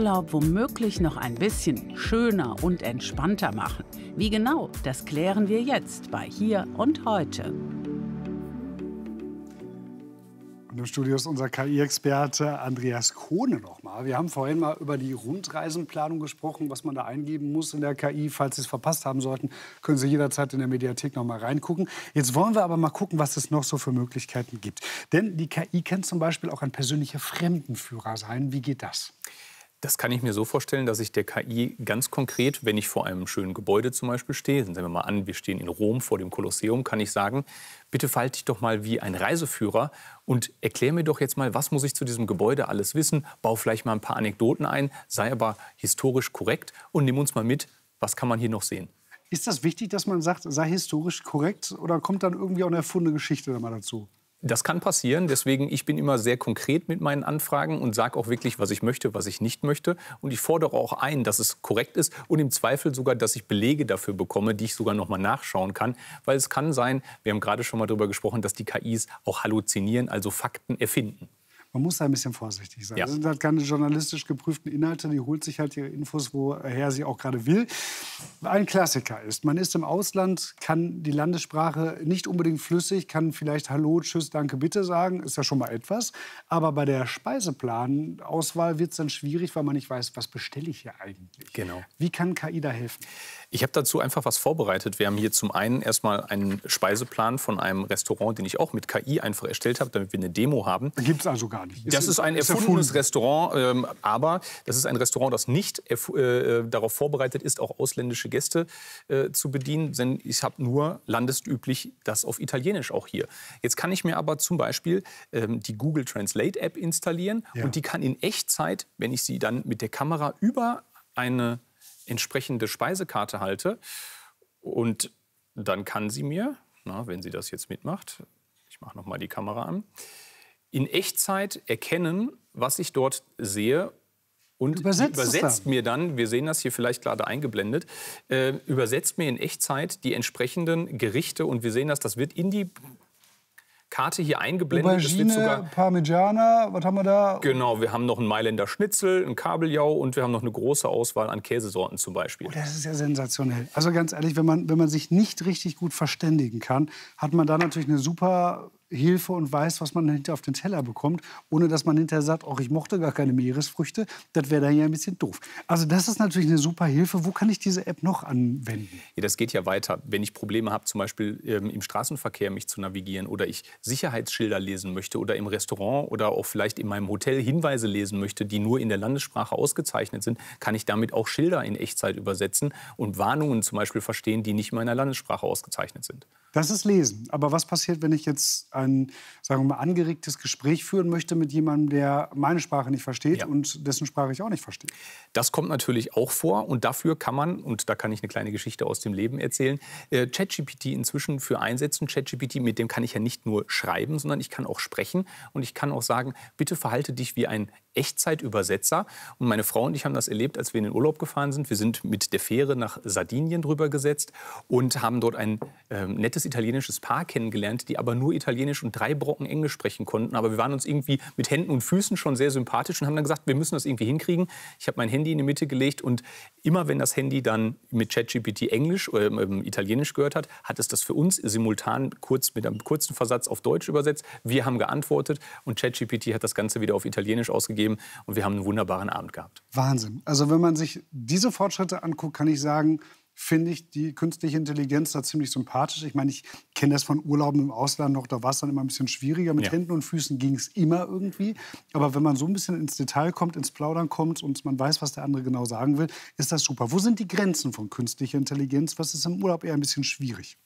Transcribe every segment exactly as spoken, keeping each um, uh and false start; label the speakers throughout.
Speaker 1: Urlaub womöglich noch ein bisschen schöner und entspannter machen. Wie genau, das klären wir jetzt bei Hier und Heute.
Speaker 2: Und im Studio ist unser K I-Experte Andreas Kohne noch mal. Wir haben vorhin mal über die Rundreisenplanung gesprochen, was man da eingeben muss in der K I. Falls Sie es verpasst haben sollten, können Sie jederzeit in der Mediathek noch mal reingucken. Jetzt wollen wir aber mal gucken, was es noch so für Möglichkeiten gibt. Denn die K I kann zum Beispiel auch ein persönlicher Fremdenführer sein. Wie geht das?
Speaker 3: Das kann ich mir so vorstellen, dass ich der K I ganz konkret, wenn ich vor einem schönen Gebäude zum Beispiel stehe, nehmen wir mal an, wir stehen in Rom vor dem Kolosseum, kann ich sagen, bitte verhalte dich doch mal wie ein Reiseführer und erklär mir doch jetzt mal, was muss ich zu diesem Gebäude alles wissen, bau vielleicht mal ein paar Anekdoten ein, sei aber historisch korrekt und nimm uns mal mit, was kann man hier noch sehen.
Speaker 2: Ist das wichtig, dass man sagt, sei historisch korrekt, oder kommt dann irgendwie auch eine erfundene Geschichte da mal dazu?
Speaker 3: Das kann passieren, deswegen ich bin immer sehr konkret mit meinen Anfragen und sage auch wirklich, was ich möchte, was ich nicht möchte. Und ich fordere auch ein, dass es korrekt ist und im Zweifel sogar, dass ich Belege dafür bekomme, die ich sogar noch mal nachschauen kann. Weil es kann sein, wir haben gerade schon mal darüber gesprochen, dass die K Is auch halluzinieren, also Fakten erfinden.
Speaker 2: Man muss da ein bisschen vorsichtig sein.
Speaker 3: Ja.
Speaker 2: Das sind halt keine journalistisch geprüften Inhalte. Die holt sich halt ihre Infos, woher sie auch gerade will. Ein Klassiker ist, man ist im Ausland, kann die Landessprache nicht unbedingt flüssig, kann vielleicht Hallo, Tschüss, Danke, Bitte sagen. Ist ja schon mal etwas. Aber bei der Speiseplanauswahl wird es dann schwierig, weil man nicht weiß, was bestelle ich hier eigentlich.
Speaker 3: Genau.
Speaker 2: Wie kann K I da helfen?
Speaker 3: Ich habe dazu einfach was vorbereitet. Wir haben hier zum einen erstmal einen Speiseplan von einem Restaurant, den ich auch mit K I einfach erstellt habe, damit wir eine Demo haben.
Speaker 2: Gibt es also gar nicht.
Speaker 3: Das ist, ist ein ist erfundenes erfunden. Restaurant, ähm, aber das ist ein Restaurant, das nicht äh, darauf vorbereitet ist, auch ausländische Gäste äh, zu bedienen. Denn ich habe nur landesüblich das auf Italienisch auch hier. Jetzt kann ich mir aber zum Beispiel ähm, die Google Translate App installieren. Ja. Und die kann in Echtzeit, wenn ich sie dann mit der Kamera über eine entsprechende Speisekarte halte, und dann kann sie mir, na, wenn sie das jetzt mitmacht, ich mache noch mal die Kamera an, in Echtzeit erkennen, was ich dort sehe, und
Speaker 2: übersetzt,
Speaker 3: übersetzt
Speaker 2: dann.
Speaker 3: mir dann, wir sehen das hier vielleicht gerade eingeblendet, äh, übersetzt mir in Echtzeit die entsprechenden Gerichte, und wir sehen das, das wird in die Karte hier eingeblendet.
Speaker 2: Aubergine,
Speaker 3: es wird sogar
Speaker 2: Parmigiana, was haben wir da?
Speaker 3: Genau, wir haben noch einen Mailänder Schnitzel, einen Kabeljau und wir haben noch eine große Auswahl an Käsesorten zum Beispiel.
Speaker 2: Oh, das ist ja sensationell. Also ganz ehrlich, wenn man, wenn man sich nicht richtig gut verständigen kann, hat man da natürlich eine super Hilfe und weiß, was man hinterher auf den Teller bekommt, ohne dass man hinterher sagt, oh, ich mochte gar keine Meeresfrüchte. Das wäre dann ja ein bisschen doof. Also das ist natürlich eine super Hilfe. Wo kann ich diese App noch anwenden?
Speaker 3: Ja, das geht ja weiter. Wenn ich Probleme habe, zum Beispiel ähm, im Straßenverkehr mich zu navigieren, oder ich Sicherheitsschilder lesen möchte, oder im Restaurant oder auch vielleicht in meinem Hotel Hinweise lesen möchte, die nur in der Landessprache ausgezeichnet sind, kann ich damit auch Schilder in Echtzeit übersetzen und Warnungen zum Beispiel verstehen, die nicht in meiner Landessprache ausgezeichnet sind.
Speaker 2: Das ist Lesen. Aber was passiert, wenn ich jetzt ein, sagen wir mal, angeregtes Gespräch führen möchte mit jemandem, der meine Sprache nicht versteht, ja, und dessen Sprache ich auch nicht verstehe?
Speaker 3: Das kommt natürlich auch vor, und dafür kann man, und da kann ich eine kleine Geschichte aus dem Leben erzählen, äh, ChatGPT inzwischen für einsetzen. ChatGPT, mit dem kann ich ja nicht nur schreiben, sondern ich kann auch sprechen, und ich kann auch sagen, bitte verhalte dich wie ein Echtzeitübersetzer. Und meine Frau und ich haben das erlebt, als wir in den Urlaub gefahren sind. Wir sind mit der Fähre nach Sardinien drüber gesetzt und haben dort ein äh, nettes italienisches Paar kennengelernt, die aber nur Italienisch und drei Brocken Englisch sprechen konnten. Aber wir waren uns irgendwie mit Händen und Füßen schon sehr sympathisch und haben dann gesagt, wir müssen das irgendwie hinkriegen. Ich habe mein Handy in die Mitte gelegt, und immer wenn das Handy dann mit ChatGPT Englisch oder äh, Italienisch gehört hat, hat es das für uns simultan kurz mit einem kurzen Versatz auf Deutsch übersetzt. Wir haben geantwortet, und ChatGPT hat das Ganze wieder auf Italienisch ausgegeben, und wir haben einen wunderbaren Abend gehabt.
Speaker 2: Wahnsinn. Also wenn man sich diese Fortschritte anguckt, kann ich sagen, finde ich die künstliche Intelligenz da ziemlich sympathisch. Ich meine, ich kenne das von Urlauben im Ausland noch, da war es dann immer ein bisschen schwieriger. Mit ja. Händen und Füßen ging es immer irgendwie. Aber wenn man so ein bisschen ins Detail kommt, ins Plaudern kommt und man weiß, was der andere genau sagen will, ist das super. Wo sind die Grenzen von künstlicher Intelligenz? Was ist im Urlaub eher ein bisschen schwierig?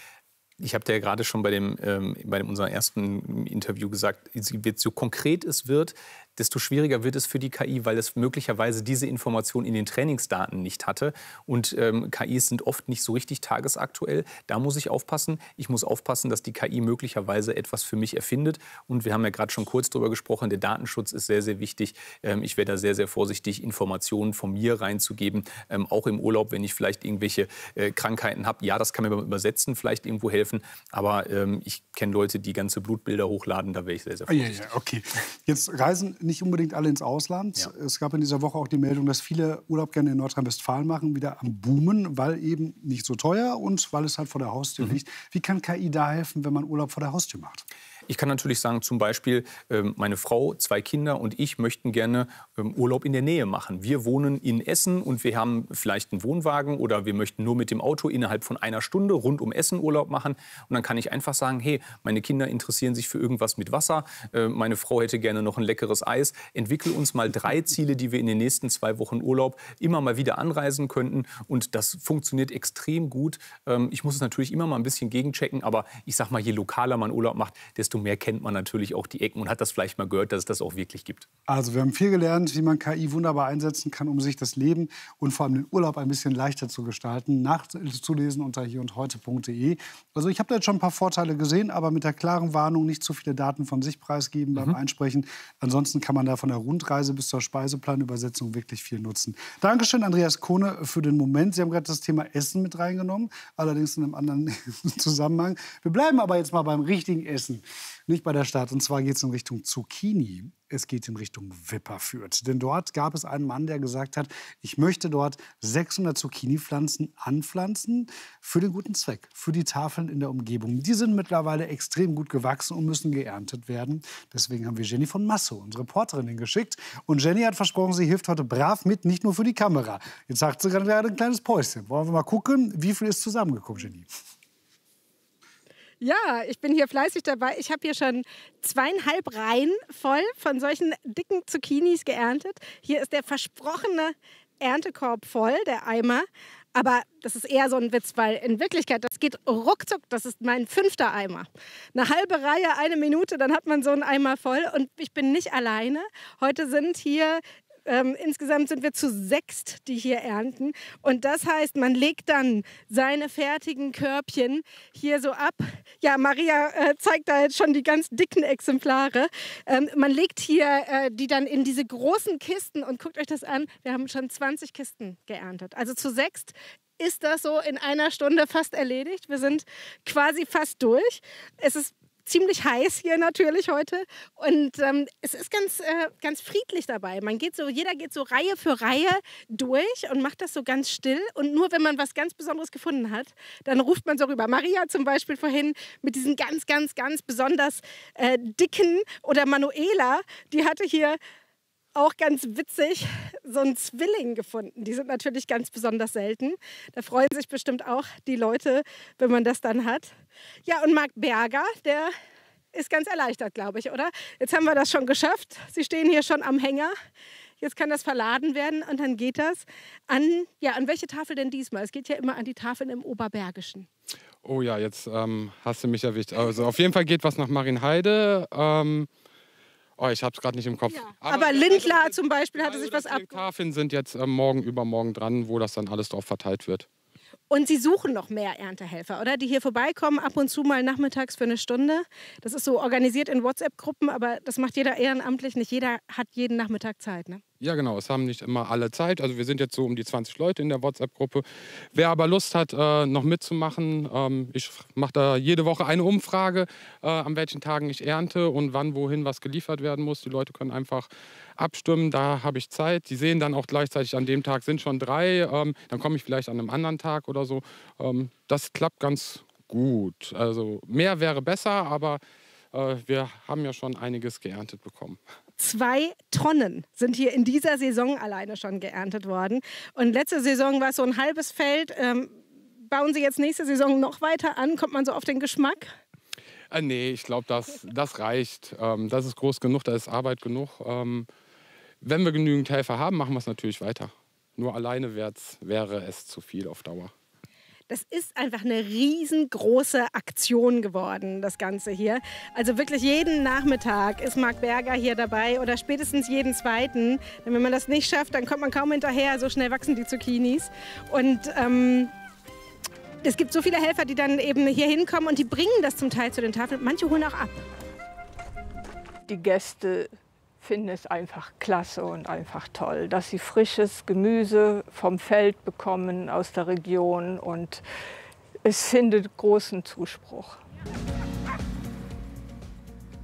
Speaker 3: Ich habe dir ja gerade schon bei, dem, ähm, bei unserem ersten Interview gesagt, so konkret es wird, desto schwieriger wird es für die K I, weil es möglicherweise diese Information in den Trainingsdaten nicht hatte. Und ähm, K Is sind oft nicht so richtig tagesaktuell. Da muss ich aufpassen. Ich muss aufpassen, dass die K I möglicherweise etwas für mich erfindet. Und wir haben ja gerade schon kurz darüber gesprochen, der Datenschutz ist sehr, sehr wichtig. Ähm, ich werde da sehr, sehr vorsichtig, Informationen von mir reinzugeben. Ähm, auch im Urlaub, wenn ich vielleicht irgendwelche äh, Krankheiten habe. Ja, das kann mir beim Übersetzen vielleicht irgendwo helfen. Aber ähm, ich kenne Leute, die ganze Blutbilder hochladen. Da wäre ich sehr, sehr vorsichtig.
Speaker 2: Ja, ja, okay. Jetzt reisen nicht unbedingt alle ins Ausland.
Speaker 3: Ja.
Speaker 2: Es gab in dieser Woche auch die Meldung, dass viele Urlaub gerne in Nordrhein-Westfalen machen, wieder am Boomen, weil eben nicht so teuer und weil es halt vor der Haustür mhm. liegt. Wie kann K I da helfen, wenn man Urlaub vor der Haustür macht?
Speaker 3: Ich kann natürlich sagen, zum Beispiel, meine Frau, zwei Kinder und ich möchten gerne Urlaub in der Nähe machen. Wir wohnen in Essen und wir haben vielleicht einen Wohnwagen oder wir möchten nur mit dem Auto innerhalb von einer Stunde rund um Essen Urlaub machen. Und dann kann ich einfach sagen, hey, meine Kinder interessieren sich für irgendwas mit Wasser, meine Frau hätte gerne noch ein leckeres Eis. Entwickel uns mal drei Ziele, die wir in den nächsten zwei Wochen Urlaub immer mal wieder anreisen könnten. Und das funktioniert extrem gut. Ich muss es natürlich immer mal ein bisschen gegenchecken, aber ich sag mal, je lokaler man Urlaub macht, desto mehr kennt man natürlich auch die Ecken und hat das vielleicht mal gehört, dass es das auch wirklich gibt.
Speaker 2: Also wir haben viel gelernt, wie man K I wunderbar einsetzen kann, um sich das Leben und vor allem den Urlaub ein bisschen leichter zu gestalten. Nachzulesen unter hier und heute punkt de. Also ich habe da jetzt schon ein paar Vorteile gesehen, aber mit der klaren Warnung, nicht zu viele Daten von sich preisgeben beim mhm. Einsprechen. Ansonsten kann man da von der Rundreise bis zur Speiseplanübersetzung wirklich viel nutzen. Dankeschön, Andreas Kohne, für den Moment. Sie haben gerade das Thema Essen mit reingenommen, allerdings in einem anderen Zusammenhang. Wir bleiben aber jetzt mal beim richtigen Essen. Nicht bei der Stadt. Und zwar geht es in Richtung Zucchini. Es geht in Richtung Wipperfürth. Denn dort gab es einen Mann, der gesagt hat, ich möchte dort sechshundert Zucchini-Pflanzen anpflanzen für den guten Zweck, für die Tafeln in der Umgebung. Die sind mittlerweile extrem gut gewachsen und müssen geerntet werden. Deswegen haben wir Jenny von Masso, unsere Reporterin, hingeschickt. Und Jenny hat versprochen, sie hilft heute brav mit, nicht nur für die Kamera. Jetzt sagt sie gerade ein kleines Päuschen. Wollen wir mal gucken, wie viel ist zusammengekommen, Jenny?
Speaker 4: Ja, ich bin hier fleißig dabei. Ich habe hier schon zweieinhalb Reihen voll von solchen dicken Zucchinis geerntet. Hier ist der versprochene Erntekorb voll, der Eimer. Aber das ist eher so ein Witz, weil in Wirklichkeit, das geht ruckzuck, das ist mein fünfter Eimer. Eine halbe Reihe, eine Minute, dann hat man so einen Eimer voll. Und ich bin nicht alleine. Heute sind hier... Ähm, insgesamt sind wir zu sechst, die hier ernten. Und das heißt, man legt dann seine fertigen Körbchen hier so ab. Ja, Maria äh, zeigt da jetzt schon die ganz dicken Exemplare. Ähm, man legt hier äh, die dann in diese großen Kisten und guckt euch das an. Wir haben schon zwanzig Kisten geerntet. Also zu sechst ist das so in einer Stunde fast erledigt. Wir sind quasi fast durch. Es ist ziemlich heiß hier natürlich heute und ähm, es ist ganz, äh, ganz friedlich dabei. Man geht so, jeder geht so Reihe für Reihe durch und macht das so ganz still und nur wenn man was ganz Besonderes gefunden hat, dann ruft man so rüber. Maria zum Beispiel vorhin mit diesen ganz, ganz, ganz besonders äh, dicken oder Manuela, die hatte hier auch ganz witzig so einen Zwilling gefunden. Die sind natürlich ganz besonders selten. Da freuen sich bestimmt auch die Leute, wenn man das dann hat. Ja, und Marc Berger, der ist ganz erleichtert, glaube ich, oder? Jetzt haben wir das schon geschafft. Sie stehen hier schon am Hänger. Jetzt kann das verladen werden und dann geht das an, ja, an welche Tafel denn diesmal? Es geht ja immer an die Tafeln im Oberbergischen.
Speaker 5: Oh ja, jetzt ähm, hast du mich erwischt. Also auf jeden Fall geht was nach Marienheide. Ähm Oh, ich habe es gerade nicht im Kopf.
Speaker 4: Ja. Aber, Aber Lindlar also, zum Beispiel hatte sich was ab.
Speaker 5: Die Tafeln sind jetzt äh, morgen, übermorgen dran, wo das dann alles drauf verteilt wird.
Speaker 4: Und Sie suchen noch mehr Erntehelfer, oder? Die hier vorbeikommen, ab und zu mal nachmittags für eine Stunde. Das ist so organisiert in WhatsApp-Gruppen, aber das macht jeder ehrenamtlich. Nicht jeder hat jeden Nachmittag Zeit, ne?
Speaker 5: Ja, genau. Es haben nicht immer alle Zeit. Also wir sind jetzt so um die zwanzig Leute in der WhatsApp-Gruppe. Wer aber Lust hat, äh, noch mitzumachen, ähm, ich mache da jede Woche eine Umfrage, äh, an welchen Tagen ich ernte und wann, wohin was geliefert werden muss. Die Leute können einfach abstimmen, da habe ich Zeit. Die sehen dann auch gleichzeitig, an dem Tag sind schon drei. Ähm, dann komme ich vielleicht an einem anderen Tag oder so. Ähm, das klappt ganz gut. Also mehr wäre besser, aber äh, wir haben ja schon einiges geerntet bekommen.
Speaker 4: Zwei Tonnen sind hier in dieser Saison alleine schon geerntet worden. Und letzte Saison war es so ein halbes Feld. Ähm, bauen Sie jetzt nächste Saison noch weiter an? Kommt man so auf den Geschmack?
Speaker 5: Äh, nee, ich glaube, das, das reicht. Ähm, das ist groß genug, da ist Arbeit genug. Ähm, wenn wir genügend Helfer haben, machen wir es natürlich weiter. Nur alleine wäre es zu viel auf Dauer.
Speaker 4: Das ist einfach eine riesengroße Aktion geworden, das Ganze hier. Also wirklich jeden Nachmittag ist Marc Berger hier dabei oder spätestens jeden zweiten. Denn wenn man das nicht schafft, dann kommt man kaum hinterher. So schnell wachsen die Zucchinis. Und ähm, es gibt so viele Helfer, die dann eben hier hinkommen und die bringen das zum Teil zu den Tafeln. Manche holen auch ab.
Speaker 6: Die Gäste finden es einfach klasse und einfach toll, dass sie frisches Gemüse vom Feld bekommen aus der Region und es findet großen Zuspruch.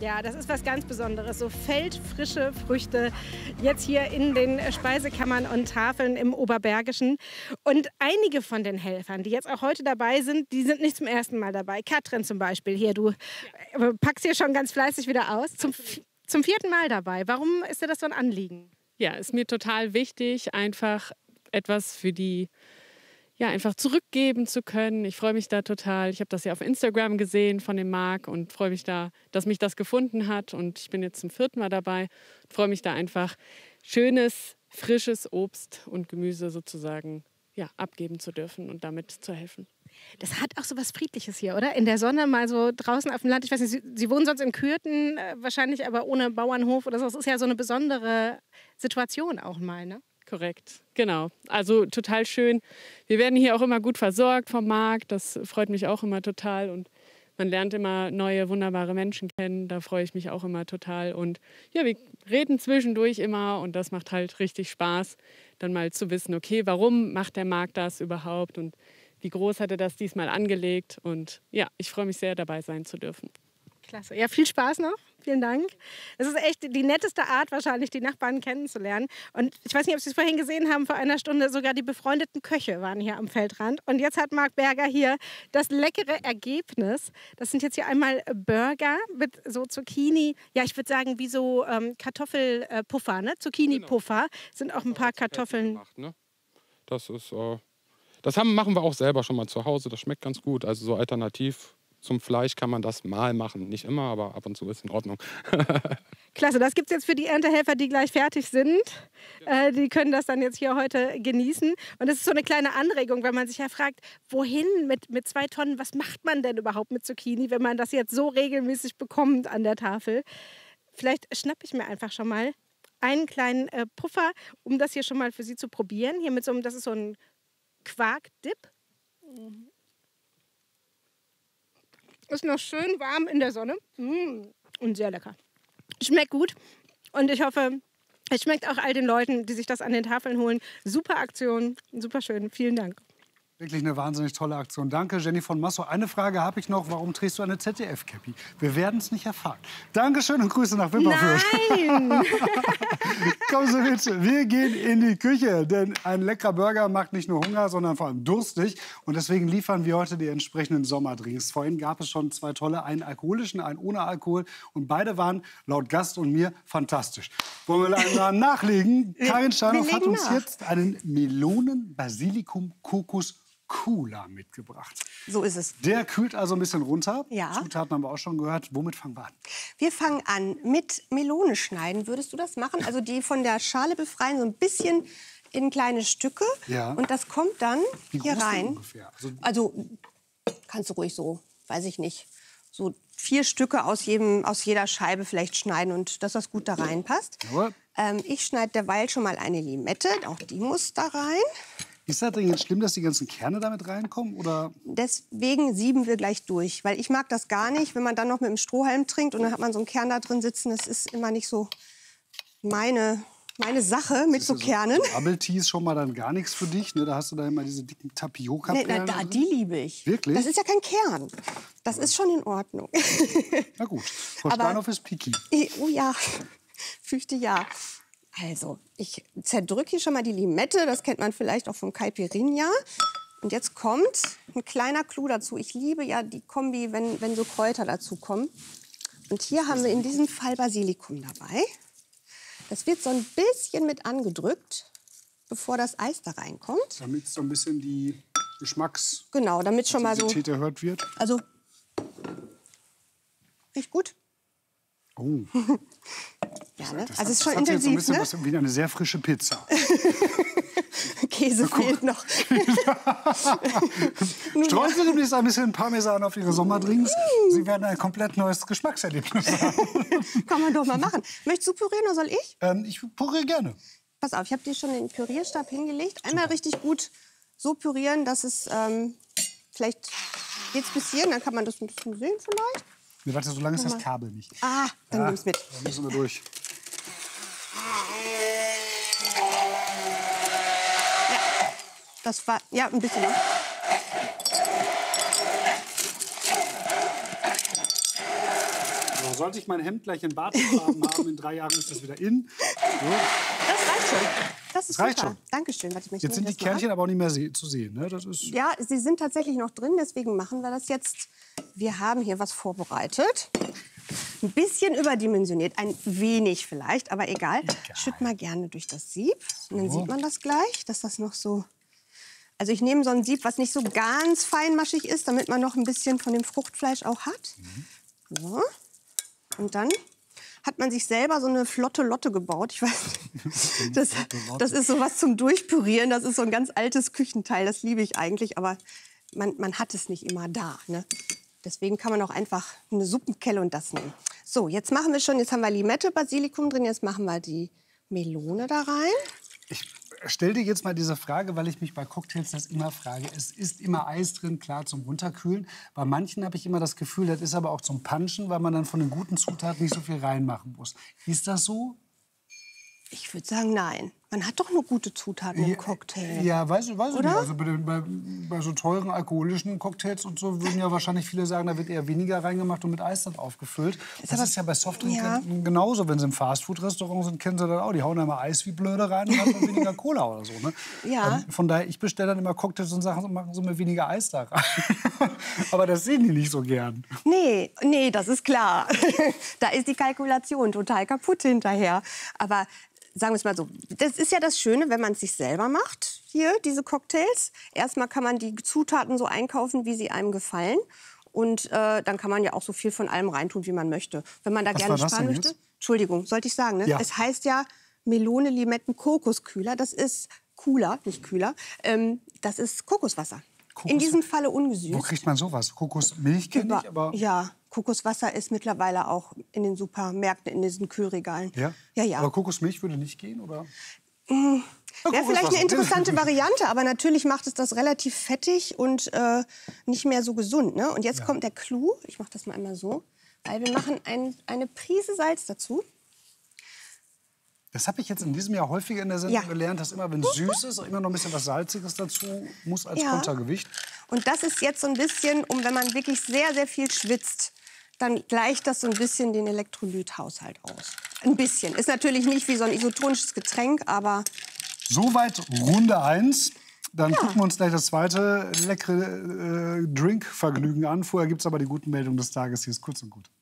Speaker 4: Ja, das ist was ganz Besonderes. So feldfrische Früchte jetzt hier in den Speisekammern und Tafeln im Oberbergischen. Und einige von den Helfern, die jetzt auch heute dabei sind, die sind nicht zum ersten Mal dabei. Katrin zum Beispiel, hier, du ja. packst hier schon ganz fleißig wieder aus. Zum, zum vierten Mal dabei. Warum ist dir das so ein Anliegen?
Speaker 7: Ja, ist mir total wichtig, einfach etwas für die ja, einfach zurückgeben zu können. Ich freue mich da total. Ich habe das ja auf Instagram gesehen von dem Marc und freue mich da, dass mich das gefunden hat. Und ich bin jetzt zum vierten Mal dabei und freue mich da einfach, schönes, frisches Obst und Gemüse sozusagen ja, abgeben zu dürfen und damit zu helfen.
Speaker 4: Das hat auch so was Friedliches hier, oder? In der Sonne mal so draußen auf dem Land. Ich weiß nicht, Sie, Sie wohnen sonst in Kürten, äh, wahrscheinlich aber ohne Bauernhof oder so. Das ist ja so eine besondere Situation auch mal, ne?
Speaker 7: Korrekt, genau. Also total schön. Wir werden hier auch immer gut versorgt vom Markt. Das freut mich auch immer total. Und man lernt immer neue, wunderbare Menschen kennen. Da freue ich mich auch immer total. Und ja, wir reden zwischendurch immer und das macht halt richtig Spaß, dann mal zu wissen, okay, warum macht der Markt das überhaupt und wie groß hat er das diesmal angelegt. Und ja, ich freue mich sehr, dabei sein zu dürfen.
Speaker 4: Klasse. Ja, viel Spaß noch. Vielen Dank. Es ist echt die netteste Art, wahrscheinlich die Nachbarn kennenzulernen. Und ich weiß nicht, ob Sie es vorhin gesehen haben, vor einer Stunde sogar die befreundeten Köche waren hier am Feldrand. Und jetzt hat Marc Berger hier das leckere Ergebnis. Das sind jetzt hier einmal Burger mit so Zucchini. Ja, ich würde sagen, wie so ähm, Kartoffelpuffer, ne? Zucchini-Puffer. Sind auch ein paar Kartoffeln.
Speaker 5: Gemacht, ne? Das ist, äh, das haben, machen wir auch selber schon mal zu Hause. Das schmeckt ganz gut. Also so alternativ zum Fleisch kann man das mal machen. Nicht immer, aber ab und zu ist in Ordnung.
Speaker 4: Klasse, das gibt es jetzt für die Erntehelfer, die gleich fertig sind. Äh, die können das dann jetzt hier heute genießen. Und das ist so eine kleine Anregung, wenn man sich ja fragt, wohin mit, mit zwei Tonnen, was macht man denn überhaupt mit Zucchini, wenn man das jetzt so regelmäßig bekommt an der Tafel. Vielleicht schnappe ich mir einfach schon mal einen kleinen äh, Puffer, um das hier schon mal für Sie zu probieren. Hier mit so einem, das ist so ein Quark-Dip. Mhm. Ist noch schön warm in der Sonne mmh. und sehr lecker. Schmeckt gut und ich hoffe, es schmeckt auch all den Leuten, die sich das an den Tafeln holen. Super Aktion, super schön. Vielen Dank.
Speaker 2: Wirklich eine wahnsinnig tolle Aktion. Danke, Jenny von Massow. Eine Frage habe ich noch. Warum trägst du eine Z D F-Cappy? Wir werden es nicht erfahren. Dankeschön und Grüße nach Wipperfürth.
Speaker 4: Nein!
Speaker 2: Kommen Sie mit. Wir gehen in die Küche. Denn ein leckerer Burger macht nicht nur Hunger, sondern vor allem durstig. Und deswegen liefern wir heute die entsprechenden Sommerdrinks. Vorhin gab es schon zwei tolle, einen alkoholischen, einen ohne Alkohol. Und beide waren laut Gast und mir fantastisch. Wollen wir einen nachlegen? Karin Steinhoff hat uns nach. jetzt einen Melonen-Basilikum-Kokos Cooler mitgebracht.
Speaker 8: So ist es.
Speaker 2: Der kühlt also ein bisschen runter.
Speaker 8: Ja.
Speaker 2: Zutaten haben wir auch schon gehört. Womit fangen wir an?
Speaker 8: Wir fangen an mit Melone schneiden. Würdest du das machen? Also die von der Schale befreien, so ein bisschen in kleine Stücke.
Speaker 2: Ja.
Speaker 8: Und das kommt dann
Speaker 2: Wie
Speaker 8: hier
Speaker 2: groß denn
Speaker 8: rein.
Speaker 2: ungefähr? Also,
Speaker 8: Also kannst du ruhig so, weiß ich nicht, so vier Stücke aus, jedem, aus jeder Scheibe vielleicht schneiden und dass das gut da reinpasst.
Speaker 2: Jawohl.
Speaker 8: Ähm, ich schneide derweil schon mal eine Limette. Auch die muss da rein.
Speaker 2: Ist das denn jetzt schlimm, dass die ganzen Kerne damit reinkommen? Oder?
Speaker 8: Deswegen sieben wir gleich durch. Weil ich mag das gar nicht, wenn man dann noch mit dem Strohhalm trinkt und dann hat man so einen Kern da drin sitzen. Das ist immer nicht so meine, meine Sache mit so Kernen.
Speaker 2: So Bubble Tea ist schon mal dann gar nichts für dich. Ne? Da hast du da immer diese dicken Tapioca-Kerne.
Speaker 8: Nee, na, da, die liebe ich.
Speaker 2: Wirklich?
Speaker 8: Das ist ja kein Kern. Das ist schon in Ordnung.
Speaker 2: Na gut. Frau
Speaker 8: Aber-
Speaker 2: Steinhoff ist picky.
Speaker 8: Oh ja, fürchte ja. Also, ich zerdrücke hier schon mal die Limette. Das kennt man vielleicht auch vom Caipirinha. Und jetzt kommt ein kleiner Clou dazu. Ich liebe ja die Kombi, wenn, wenn so Kräuter dazu kommen. Und hier haben wir in diesem Fall Basilikum dabei. Das wird so ein bisschen mit angedrückt, bevor das Eis da reinkommt.
Speaker 2: Damit so ein bisschen die Geschmacks
Speaker 8: Genau, damit schon mal so.
Speaker 2: Intensität erhöht wird.
Speaker 8: Also, riecht gut.
Speaker 2: Oh.
Speaker 8: Ja, ne?
Speaker 2: Das
Speaker 8: Also, es ist
Speaker 2: hat-
Speaker 8: schon
Speaker 2: das hat jetzt so ein
Speaker 8: intensiv,
Speaker 2: bisschen
Speaker 8: ne?
Speaker 2: was wie eine sehr frische Pizza.
Speaker 8: Käse fehlt noch.
Speaker 2: Streuen Sie demnächst ein bisschen Parmesan auf Ihre Sommerdrinks. Sie werden ein komplett neues Geschmackserlebnis haben.
Speaker 8: Kann man doch mal machen. Möchtest du pürieren oder soll ich?
Speaker 2: ähm, ich püriere gerne.
Speaker 8: Pass auf, ich habe dir schon den Pürierstab hingelegt. Einmal richtig gut so pürieren, dass es ähm, vielleicht geht's bis hierhin, dann kann man das ein bisschen sehen vielleicht.
Speaker 2: Nee, warte, so lange ist das Kabel nicht.
Speaker 8: Ah, dann
Speaker 2: Ja,
Speaker 8: nimm's mit.
Speaker 2: Da müssen wir durch.
Speaker 8: Das war, ja, ein bisschen noch.
Speaker 2: sollte ich mein Hemd gleich in Bartfarben haben, in drei Jahren ist das wieder in. So.
Speaker 8: Das reicht schon. Das ist
Speaker 2: Das reicht
Speaker 8: super.
Speaker 2: schon.
Speaker 8: Dankeschön. Warte, ich
Speaker 2: Jetzt sind die
Speaker 8: das mal ab.
Speaker 2: Kernchen aber auch nicht mehr se zu sehen. Ne? Das ist
Speaker 8: Ja, sie sind tatsächlich noch drin, deswegen machen wir das jetzt. Wir haben hier was vorbereitet. Ein bisschen überdimensioniert, ein wenig vielleicht, aber egal. egal. Schütt mal gerne durch das Sieb. Und dann
Speaker 2: So.
Speaker 8: sieht man das gleich, dass das noch so... Also ich nehme so ein Sieb, was nicht so ganz feinmaschig ist, damit man noch ein bisschen von dem Fruchtfleisch auch hat. Mhm. So. Und dann hat man sich selber so eine flotte Lotte gebaut. Ich weiß nicht. Das, das ist so was zum Durchpürieren. Das ist so ein ganz altes Küchenteil. Das liebe ich eigentlich, aber man, man hat es nicht immer da. Ne? Deswegen kann man auch einfach eine Suppenkelle und das nehmen. So, jetzt machen wir schon, jetzt haben wir Limette, Basilikum drin, jetzt machen wir die Melone da rein.
Speaker 2: Ich stell dir jetzt mal diese Frage, weil ich mich bei Cocktails das immer frage. Es ist immer Eis drin, klar, zum Runterkühlen. Bei manchen habe ich immer das Gefühl, das ist aber auch zum Punchen, weil man dann von den guten Zutaten nicht so viel reinmachen muss. Ist das so?
Speaker 8: Ich würde sagen, nein. Man hat doch nur gute Zutaten im Cocktail.
Speaker 2: Ja, weiß, ich- weiß ich
Speaker 8: Oder?
Speaker 2: nicht. Also bei, den, bei, bei so teuren alkoholischen Cocktails und so würden ja wahrscheinlich viele sagen, da wird eher weniger reingemacht und mit Eis dann aufgefüllt. Das
Speaker 8: aber-
Speaker 2: ist ja bei Softdrink
Speaker 8: Ja.
Speaker 2: genauso. Wenn sie im Fastfood-Restaurant sind, kennen sie das auch. Die hauen da immer Eis wie blöde rein und haben weniger Cola oder so. Ne?
Speaker 8: Ja.
Speaker 2: Ähm, Von daher, ich bestelle dann immer Cocktails und Sachen und machen so mit weniger Eis da rein. Aber das sehen die nicht so gern.
Speaker 8: Nee, nee, das ist klar. Da ist die Kalkulation total kaputt hinterher. Aber sagen wir es mal so, das ist ja das Schöne, wenn man es sich selber macht, hier, diese Cocktails. Erstmal kann man die Zutaten so einkaufen, wie sie einem gefallen. Und äh, dann kann man ja auch so viel von allem reintun, wie man möchte. Wenn man da
Speaker 2: Was
Speaker 8: gerne
Speaker 2: war das
Speaker 8: sparen
Speaker 2: denn
Speaker 8: möchte.
Speaker 2: jetzt?
Speaker 8: Entschuldigung, sollte ich sagen, ne?
Speaker 2: Ja.
Speaker 8: Es heißt ja Melone, Limetten, Kokoskühler. Das ist cooler, nicht kühler. Ähm, das ist Kokoswasser.
Speaker 2: Kokos-
Speaker 8: In diesem Falle
Speaker 2: Wo
Speaker 8: ungesüßt.
Speaker 2: kriegt man sowas? Kokosmilch kenne
Speaker 8: Über-
Speaker 2: ich, aber...
Speaker 8: ja, Kokoswasser ist mittlerweile auch in den Supermärkten, in diesen Kühlregalen.
Speaker 2: Ja?
Speaker 8: Ja, ja.
Speaker 2: Aber Kokosmilch würde nicht gehen, oder?
Speaker 8: Wäre vielleicht
Speaker 2: Kokoswasser.
Speaker 8: eine interessante Variante, aber natürlich macht es das relativ fettig und äh, nicht mehr so gesund. Ne? Und jetzt kommt der Clou. Ich mache das mal einmal so. Weil wir machen ein, eine Prise Salz dazu.
Speaker 2: Das habe ich jetzt in diesem Jahr häufiger in der Sendung
Speaker 8: Ja.
Speaker 2: gelernt, dass immer, wenn es süß ist, auch immer noch ein bisschen was Salziges dazu muss als
Speaker 8: Ja.
Speaker 2: Kontergewicht.
Speaker 8: Und das ist jetzt so ein bisschen, um wenn man wirklich sehr, sehr viel schwitzt, dann gleicht das so ein bisschen den Elektrolythaushalt aus. Ein bisschen. Ist natürlich nicht wie so ein isotonisches Getränk, aber
Speaker 2: Soweit Runde eins. Dann gucken wir uns gleich das zweite leckere äh, Drinkvergnügen an. Vorher gibt es aber die guten Meldungen des Tages. Hier ist kurz und gut.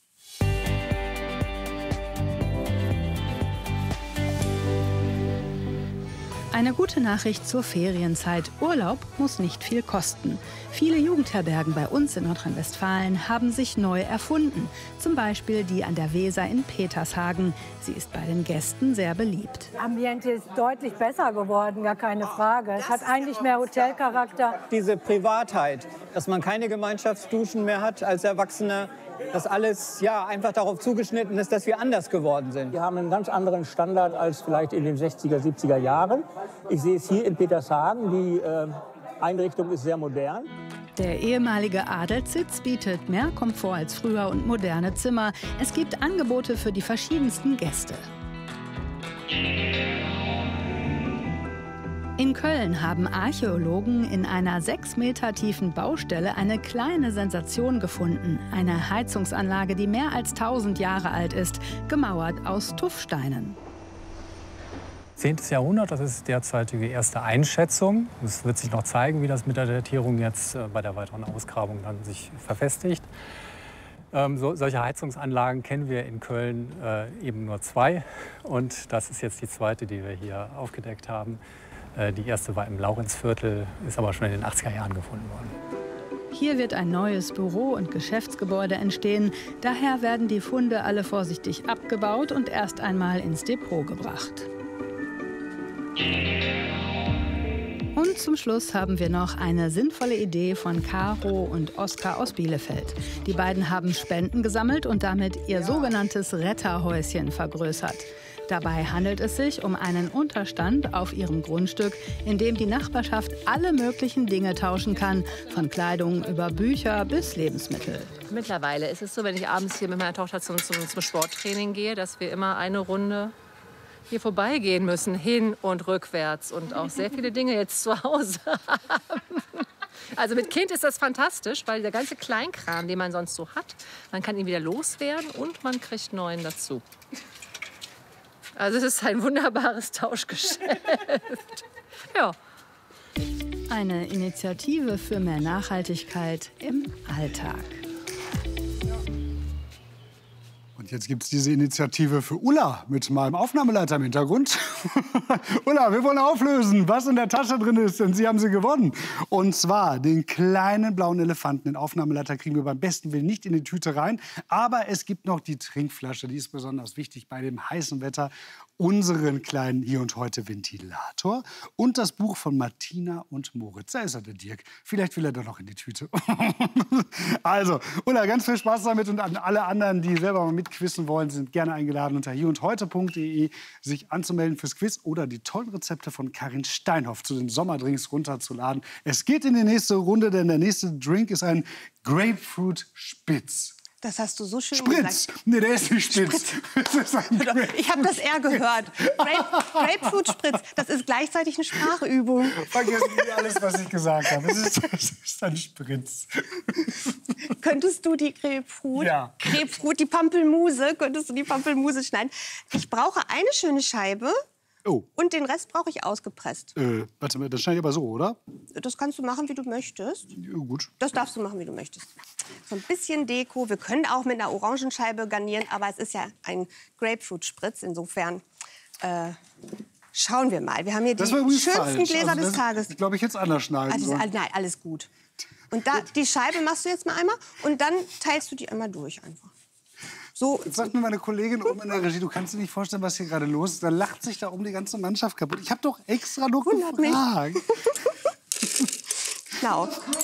Speaker 1: Eine gute Nachricht zur Ferienzeit. Urlaub muss nicht viel kosten. Viele Jugendherbergen bei uns in Nordrhein-Westfalen haben sich neu erfunden. Zum Beispiel die an der Weser in Petershagen. Sie ist bei den Gästen sehr beliebt.
Speaker 9: Ambiente ist deutlich besser geworden, gar keine Frage. Es hat eigentlich mehr Hotelcharakter.
Speaker 10: Diese Privatheit, dass man keine Gemeinschaftsduschen mehr hat als Erwachsener, dass alles ja, einfach darauf zugeschnitten ist, dass wir anders geworden sind.
Speaker 11: Wir haben einen ganz anderen Standard als vielleicht in den sechziger, siebziger Jahren. Ich sehe es hier in Petershagen. Die äh, Einrichtung ist sehr modern.
Speaker 1: Der ehemalige Adelssitz bietet mehr Komfort als früher und moderne Zimmer. Es gibt Angebote für die verschiedensten Gäste. In Köln haben Archäologen in einer sechs Meter tiefen Baustelle eine kleine Sensation gefunden. Eine Heizungsanlage, die mehr als tausend Jahre alt ist, gemauert aus Tuffsteinen.
Speaker 12: zehntes Jahrhundert, das ist derzeitige erste Einschätzung. Es wird sich noch zeigen, wie das mit der Datierung jetzt äh, bei der weiteren Ausgrabung dann sich verfestigt. Ähm, so, solche Heizungsanlagen kennen wir in Köln äh, eben nur zwei. Und das ist jetzt die zweite, die wir hier aufgedeckt haben. Äh, die erste war im Laurenzviertel, ist aber schon in den achtziger Jahren gefunden worden.
Speaker 1: Hier wird ein neues Büro- und Geschäftsgebäude entstehen. Daher werden die Funde alle vorsichtig abgebaut und erst einmal ins Depot gebracht. Und zum Schluss haben wir noch eine sinnvolle Idee von Caro und Oskar aus Bielefeld. Die beiden haben Spenden gesammelt und damit ihr sogenanntes Retterhäuschen vergrößert. Dabei handelt es sich um einen Unterstand auf ihrem Grundstück, in dem die Nachbarschaft alle möglichen Dinge tauschen kann, von Kleidung über Bücher bis Lebensmittel.
Speaker 13: Mittlerweile ist es so, wenn ich abends hier mit meiner Tochter zum, zum, zum Sporttraining gehe, dass wir immer eine Runde hier vorbeigehen müssen, hin und rückwärts und auch sehr viele Dinge jetzt zu Hause haben. Also mit Kind ist das fantastisch, weil der ganze Kleinkram, den man sonst so hat, man kann ihn wieder loswerden und man kriegt neuen dazu. Also es ist ein wunderbares Tauschgeschäft. Ja.
Speaker 1: Eine Initiative für mehr Nachhaltigkeit im Alltag.
Speaker 2: Und jetzt gibt es diese Initiative für Ulla mit meinem Aufnahmeleiter im Hintergrund. Ulla, wir wollen auflösen, was in der Tasche drin ist, denn Sie haben sie gewonnen. Und zwar den kleinen blauen Elefanten. Den Aufnahmeleiter kriegen wir beim besten Willen nicht in die Tüte rein. Aber es gibt noch die Trinkflasche, die ist besonders wichtig bei dem heißen Wetter. Unseren kleinen Hier und Heute Ventilator und das Buch von Martina und Moritz. Da ist er, der Dirk. Vielleicht will er doch noch in die Tüte. Also, Ulla, ganz viel Spaß damit und an alle anderen, die selber mal mitquissen wollen, sind gerne eingeladen, unter hier und heute punkt de sich anzumelden fürs Quiz oder die tollen Rezepte von Karin Steinhoff zu den Sommerdrinks runterzuladen. Es geht in die nächste Runde, denn der nächste Drink ist ein Grapefruit Spitz.
Speaker 8: Das hast du so schön
Speaker 2: Spritz.
Speaker 8: gesagt.
Speaker 2: Nee, der ist nicht Spritz.
Speaker 8: Spritz. Ich habe das eher gehört. Grape, Grapefruit Spritz, das ist gleichzeitig eine Sprachübung.
Speaker 2: Vergessen Sie alles, was ich gesagt habe. Es ist, es ist ein Spritz.
Speaker 8: Könntest du die Grapefruit,
Speaker 2: ja.
Speaker 8: Grapefruit, die Pampelmuse, könntest du die Pampelmuse schneiden? Ich brauche eine schöne Scheibe.
Speaker 2: Oh.
Speaker 8: Und den Rest brauche ich ausgepresst.
Speaker 2: Äh, warte mal, das schneide ich aber so, oder?
Speaker 8: Das kannst du machen, wie du möchtest.
Speaker 2: Ja, gut.
Speaker 8: Das darfst du machen, wie du möchtest. So ein bisschen Deko. Wir können auch mit einer Orangenscheibe garnieren, aber es ist ja ein Grapefruit-Spritz. Insofern äh, schauen wir mal. Wir haben hier die schönsten
Speaker 2: falsch.
Speaker 8: Gläser
Speaker 2: also
Speaker 8: des Tages.
Speaker 2: Ich glaube, ich jetzt anders schneiden
Speaker 8: Also,
Speaker 2: sollen.
Speaker 8: nein, alles gut. Und da, die Scheibe machst du jetzt mal einmal und dann teilst du die einmal durch einfach. So.
Speaker 2: Jetzt sagt mir meine Kollegin oben in der Regie, du kannst dir nicht vorstellen, was hier gerade los ist. Da lacht sich da um die ganze Mannschaft kaputt. Ich habe doch extra noch
Speaker 8: Wundert
Speaker 2: gefragt.
Speaker 8: Genau.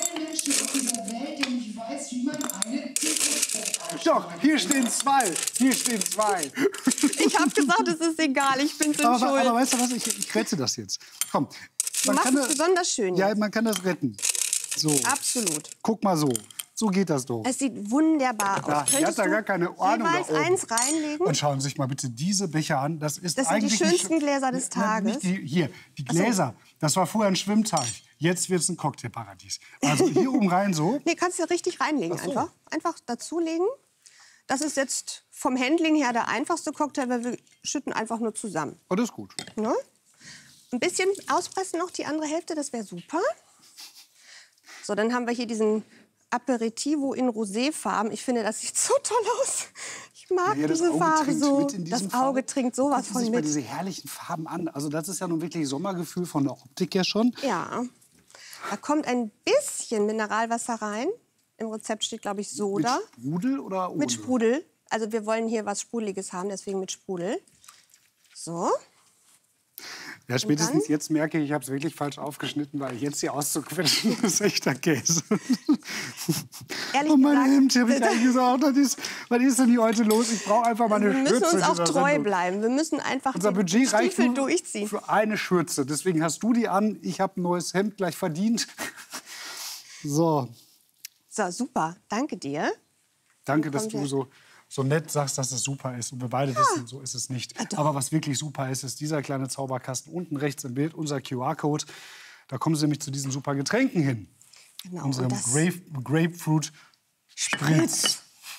Speaker 2: Doch, hier stehen zwei. Hier stehen zwei.
Speaker 8: Ich habe gesagt, es ist egal, ich bin's in
Speaker 2: aber,
Speaker 8: Schuld.
Speaker 2: aber weißt du was, ich, ich rette das jetzt. Komm.
Speaker 8: Du machst es besonders schön
Speaker 2: Ja,
Speaker 8: jetzt.
Speaker 2: man kann das retten. So.
Speaker 8: Absolut.
Speaker 2: Guck mal so. So geht das doch.
Speaker 8: Es sieht wunderbar aus.
Speaker 2: Ja, die hat
Speaker 8: Könntest
Speaker 2: da
Speaker 8: du
Speaker 2: gar keine Ahnung
Speaker 8: jeweils
Speaker 2: da oben.
Speaker 8: eins reinlegen?
Speaker 2: Und schauen Sie sich mal bitte diese Becher an. Das, ist
Speaker 8: Das sind die
Speaker 2: eigentlich
Speaker 8: schönsten
Speaker 2: nicht,
Speaker 8: Gläser des Tages.
Speaker 2: Nicht die, hier, die
Speaker 8: Ach so.
Speaker 2: Gläser. Das war vorher ein Schwimmteich. Jetzt wird es ein Cocktailparadies. Also hier oben rein so.
Speaker 8: Nee, kannst du richtig reinlegen
Speaker 2: Ach so.
Speaker 8: einfach. Einfach dazulegen. Das ist jetzt vom Handling her der einfachste Cocktail, weil wir schütten einfach nur zusammen.
Speaker 2: Oh, das ist gut.
Speaker 8: Ne? Ein bisschen auspressen noch, die andere Hälfte, das wäre super. So, dann haben wir hier diesen Aperitivo in Roséfarben. Ich finde, das sieht so toll aus. Ich mag
Speaker 2: Ja, das
Speaker 8: diese
Speaker 2: Auge
Speaker 8: Farbe
Speaker 2: trinkt
Speaker 8: so.
Speaker 2: mit in
Speaker 8: Das
Speaker 2: diesen
Speaker 8: Auge
Speaker 2: Farben.
Speaker 8: trinkt sowas
Speaker 2: Gucken Sie
Speaker 8: von
Speaker 2: sich mal
Speaker 8: mit.
Speaker 2: diese herrlichen Farben an. Also das ist ja nun wirklich Sommergefühl von der Optik her schon.
Speaker 8: Ja, da kommt ein bisschen Mineralwasser rein. Im Rezept steht, glaube ich, Soda.
Speaker 2: Mit Sprudel oder ohne?
Speaker 8: Mit Sprudel. Also wir wollen hier was Sprudeliges haben, deswegen mit Sprudel. So.
Speaker 2: Ja, spätestens jetzt merke ich, ich habe es wirklich falsch aufgeschnitten, weil jetzt hier auszuquetschen, das ist echter Käse.
Speaker 8: Ehrlich
Speaker 2: Und meine
Speaker 8: gesagt,
Speaker 2: Hemd habe ich eigentlich gesagt, das ist, was ist denn hier heute los? Ich brauche einfach mal eine
Speaker 8: wir
Speaker 2: Schürze.
Speaker 8: müssen uns auch
Speaker 2: dieser
Speaker 8: treu
Speaker 2: Sendung.
Speaker 8: bleiben. Wir müssen einfach
Speaker 2: Unser
Speaker 8: den
Speaker 2: Budget reicht
Speaker 8: Stiefel
Speaker 2: nur
Speaker 8: durchziehen.
Speaker 2: für eine Schürze. Deswegen hast du die an. Ich habe ein neues Hemd gleich verdient. So,
Speaker 8: So, super. Danke dir.
Speaker 2: danke, dass
Speaker 8: kommt
Speaker 2: du
Speaker 8: der-
Speaker 2: so, so nett sagst, dass es super ist. Und wir beide wissen, so ist es nicht. Aber was wirklich super ist, ist dieser kleine Zauberkasten unten rechts im Bild, unser Q R-Code. Da kommen Sie nämlich zu diesen super Getränken hin.
Speaker 8: Genau.
Speaker 2: Unserem
Speaker 8: und das
Speaker 2: Grape, Grapefruit Spritz.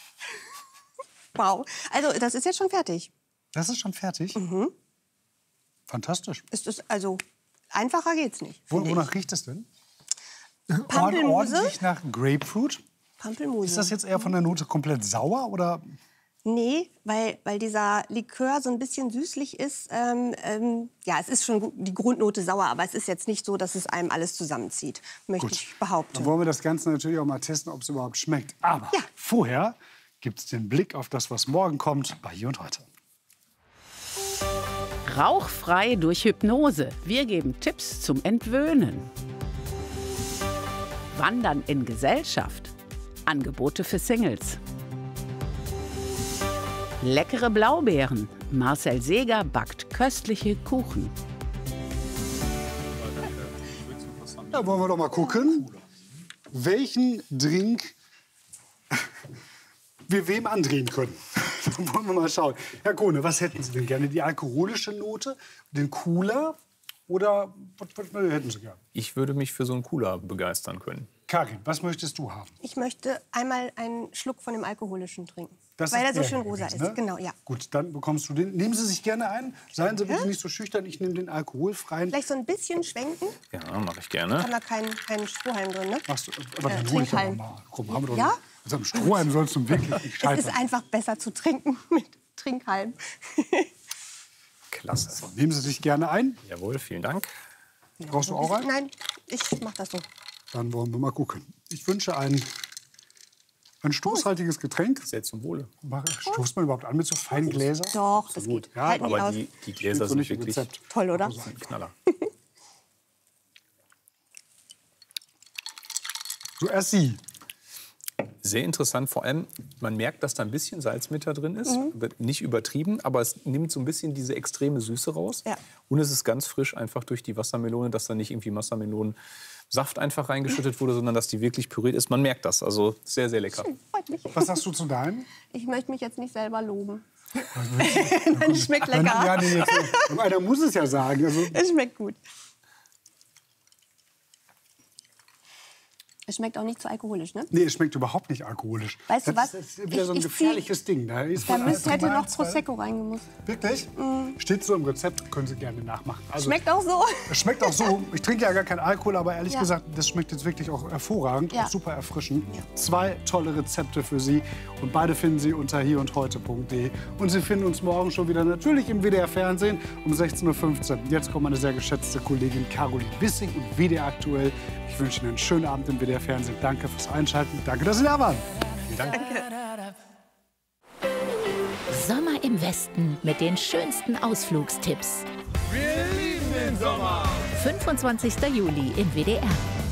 Speaker 8: Wow. Also, das ist jetzt schon fertig.
Speaker 2: Das ist schon fertig?
Speaker 8: Mhm.
Speaker 2: Fantastisch.
Speaker 8: Es ist, also, einfacher geht's nicht.
Speaker 2: Wo,
Speaker 8: finde
Speaker 2: wonach
Speaker 8: ich.
Speaker 2: riecht es denn?
Speaker 8: Pampelmuse?
Speaker 2: Ordentlich nach Grapefruit.
Speaker 8: Pampelmuse.
Speaker 2: Ist das jetzt eher von der Note komplett sauer oder?
Speaker 8: Nee, weil, weil dieser Likör so ein bisschen süßlich ist. Ähm, ähm, ja, es ist schon gu- die Grundnote sauer, aber es ist jetzt nicht so, dass es einem alles zusammenzieht, möchte
Speaker 2: Gut.
Speaker 8: ich behaupten.
Speaker 2: Dann wollen wir das Ganze natürlich auch mal testen, ob es überhaupt schmeckt. Aber vorher gibt es den Blick auf das, was morgen kommt bei Hier und Heute.
Speaker 14: Rauchfrei durch Hypnose. Wir geben Tipps zum Entwöhnen. Wandern in Gesellschaft. Angebote für Singles. Leckere Blaubeeren. Marcel Seeger backt köstliche Kuchen.
Speaker 2: Da wollen wir doch mal gucken, welchen Drink wir wem andrehen können. Dann wollen wir mal schauen. Herr Kohne, was hätten Sie denn gerne? Die alkoholische Note, den Cooler Oder was, was, was hätten Sie gern?
Speaker 3: Ich würde mich für so einen Cooler begeistern können.
Speaker 2: Karin, was möchtest du haben?
Speaker 8: Ich möchte einmal einen Schluck von dem alkoholischen trinken.
Speaker 2: Das
Speaker 8: weil er
Speaker 2: ist
Speaker 8: so
Speaker 2: der
Speaker 8: schön
Speaker 2: hier
Speaker 8: rosa
Speaker 2: gewesen,
Speaker 8: ist.
Speaker 2: ne?
Speaker 8: Genau, ja.
Speaker 2: Gut, dann bekommst du den. Nehmen Sie sich gerne ein. Seien Sie bitte nicht so schüchtern. Ich nehme den alkoholfreien.
Speaker 8: Vielleicht so ein bisschen schwenken.
Speaker 3: Ja, mache ich
Speaker 8: Haben
Speaker 3: gerne.
Speaker 8: da keinen, keinen Strohhalm drin, ne?
Speaker 2: Machst du, aber
Speaker 8: Äh,
Speaker 2: dann hol ich aber
Speaker 8: Trinkhalm.
Speaker 2: mal. Komm, haben wir doch
Speaker 8: Ja?
Speaker 2: nicht. Also am Strohhalm sollst du wirklich nicht
Speaker 8: Es
Speaker 2: scheitern.
Speaker 8: ist einfach besser zu trinken mit Trinkhalm.
Speaker 3: Klasse.
Speaker 2: So, nehmen Sie sich gerne ein.
Speaker 3: Jawohl, vielen Dank.
Speaker 2: Brauchst du auch einen?
Speaker 8: Nein, ich mach das so.
Speaker 2: Dann wollen wir mal gucken. Ich wünsche ein, ein stoßhaltiges Getränk.
Speaker 3: Sehr zum Wohle.
Speaker 2: Stoßt man überhaupt an mit so feinen Gläsern?
Speaker 8: Doch, das geht.
Speaker 2: Ja,
Speaker 8: Halten
Speaker 3: Aber
Speaker 8: aus.
Speaker 3: die, die Gläser
Speaker 2: so
Speaker 3: sind
Speaker 2: nicht im
Speaker 3: wirklich
Speaker 2: Rezept.
Speaker 8: Toll, oder?
Speaker 3: ein Knaller.
Speaker 2: So, erst Sie.
Speaker 3: Sehr interessant, vor allem, man merkt, dass da ein bisschen Salz mit da drin ist.
Speaker 8: Mhm.
Speaker 3: Wird nicht übertrieben, aber es nimmt so ein bisschen diese extreme Süße raus.
Speaker 8: Ja.
Speaker 3: Und es ist ganz frisch einfach durch die Wassermelone, dass da nicht irgendwie Wassermelonensaft einfach reingeschüttet wurde, sondern dass die wirklich püriert ist. Man merkt das, also sehr, sehr lecker.
Speaker 8: Freut mich.
Speaker 2: Was sagst du zu deinem?
Speaker 8: Ich möchte mich jetzt nicht selber loben. Nein, es schmeckt lecker.
Speaker 2: Ja, nee, jetzt, einer muss es ja sagen. Also,
Speaker 8: Es schmeckt gut. Es schmeckt auch nicht zu alkoholisch, ne?
Speaker 2: nee, es schmeckt überhaupt nicht alkoholisch.
Speaker 8: Weißt du
Speaker 2: das
Speaker 8: was?
Speaker 2: ist wieder so ein
Speaker 8: Ich- ich
Speaker 2: gefährliches Ding. Da, ist
Speaker 8: Da
Speaker 2: man
Speaker 8: müsste, hätte
Speaker 2: einmal
Speaker 8: noch
Speaker 2: zwei-
Speaker 8: Prosecco reingemusst.
Speaker 2: Wirklich? Steht so im Rezept, können Sie gerne nachmachen. Also,
Speaker 8: Schmeckt auch so.
Speaker 2: Es schmeckt auch so. Ich trinke ja gar keinen Alkohol, aber ehrlich
Speaker 8: Ja.
Speaker 2: gesagt, das schmeckt jetzt wirklich auch hervorragend
Speaker 8: Ja.
Speaker 2: und super erfrischend. Zwei tolle Rezepte für Sie und beide finden Sie unter hier und heute punkt de. Und Sie finden uns morgen schon wieder natürlich im W D R Fernsehen um sechzehn Uhr fünfzehn. Jetzt kommt meine sehr geschätzte Kollegin Caroline Wissing und W D R aktuell. Ich wünsche Ihnen einen schönen Abend im W D R Fernsehen. Danke fürs Einschalten. Danke, dass Sie da waren.
Speaker 3: Vielen Dank.
Speaker 15: Sommer im Westen mit den schönsten Ausflugstipps.
Speaker 16: Wir lieben den Sommer.
Speaker 15: fünfundzwanzigster Juli im W D R.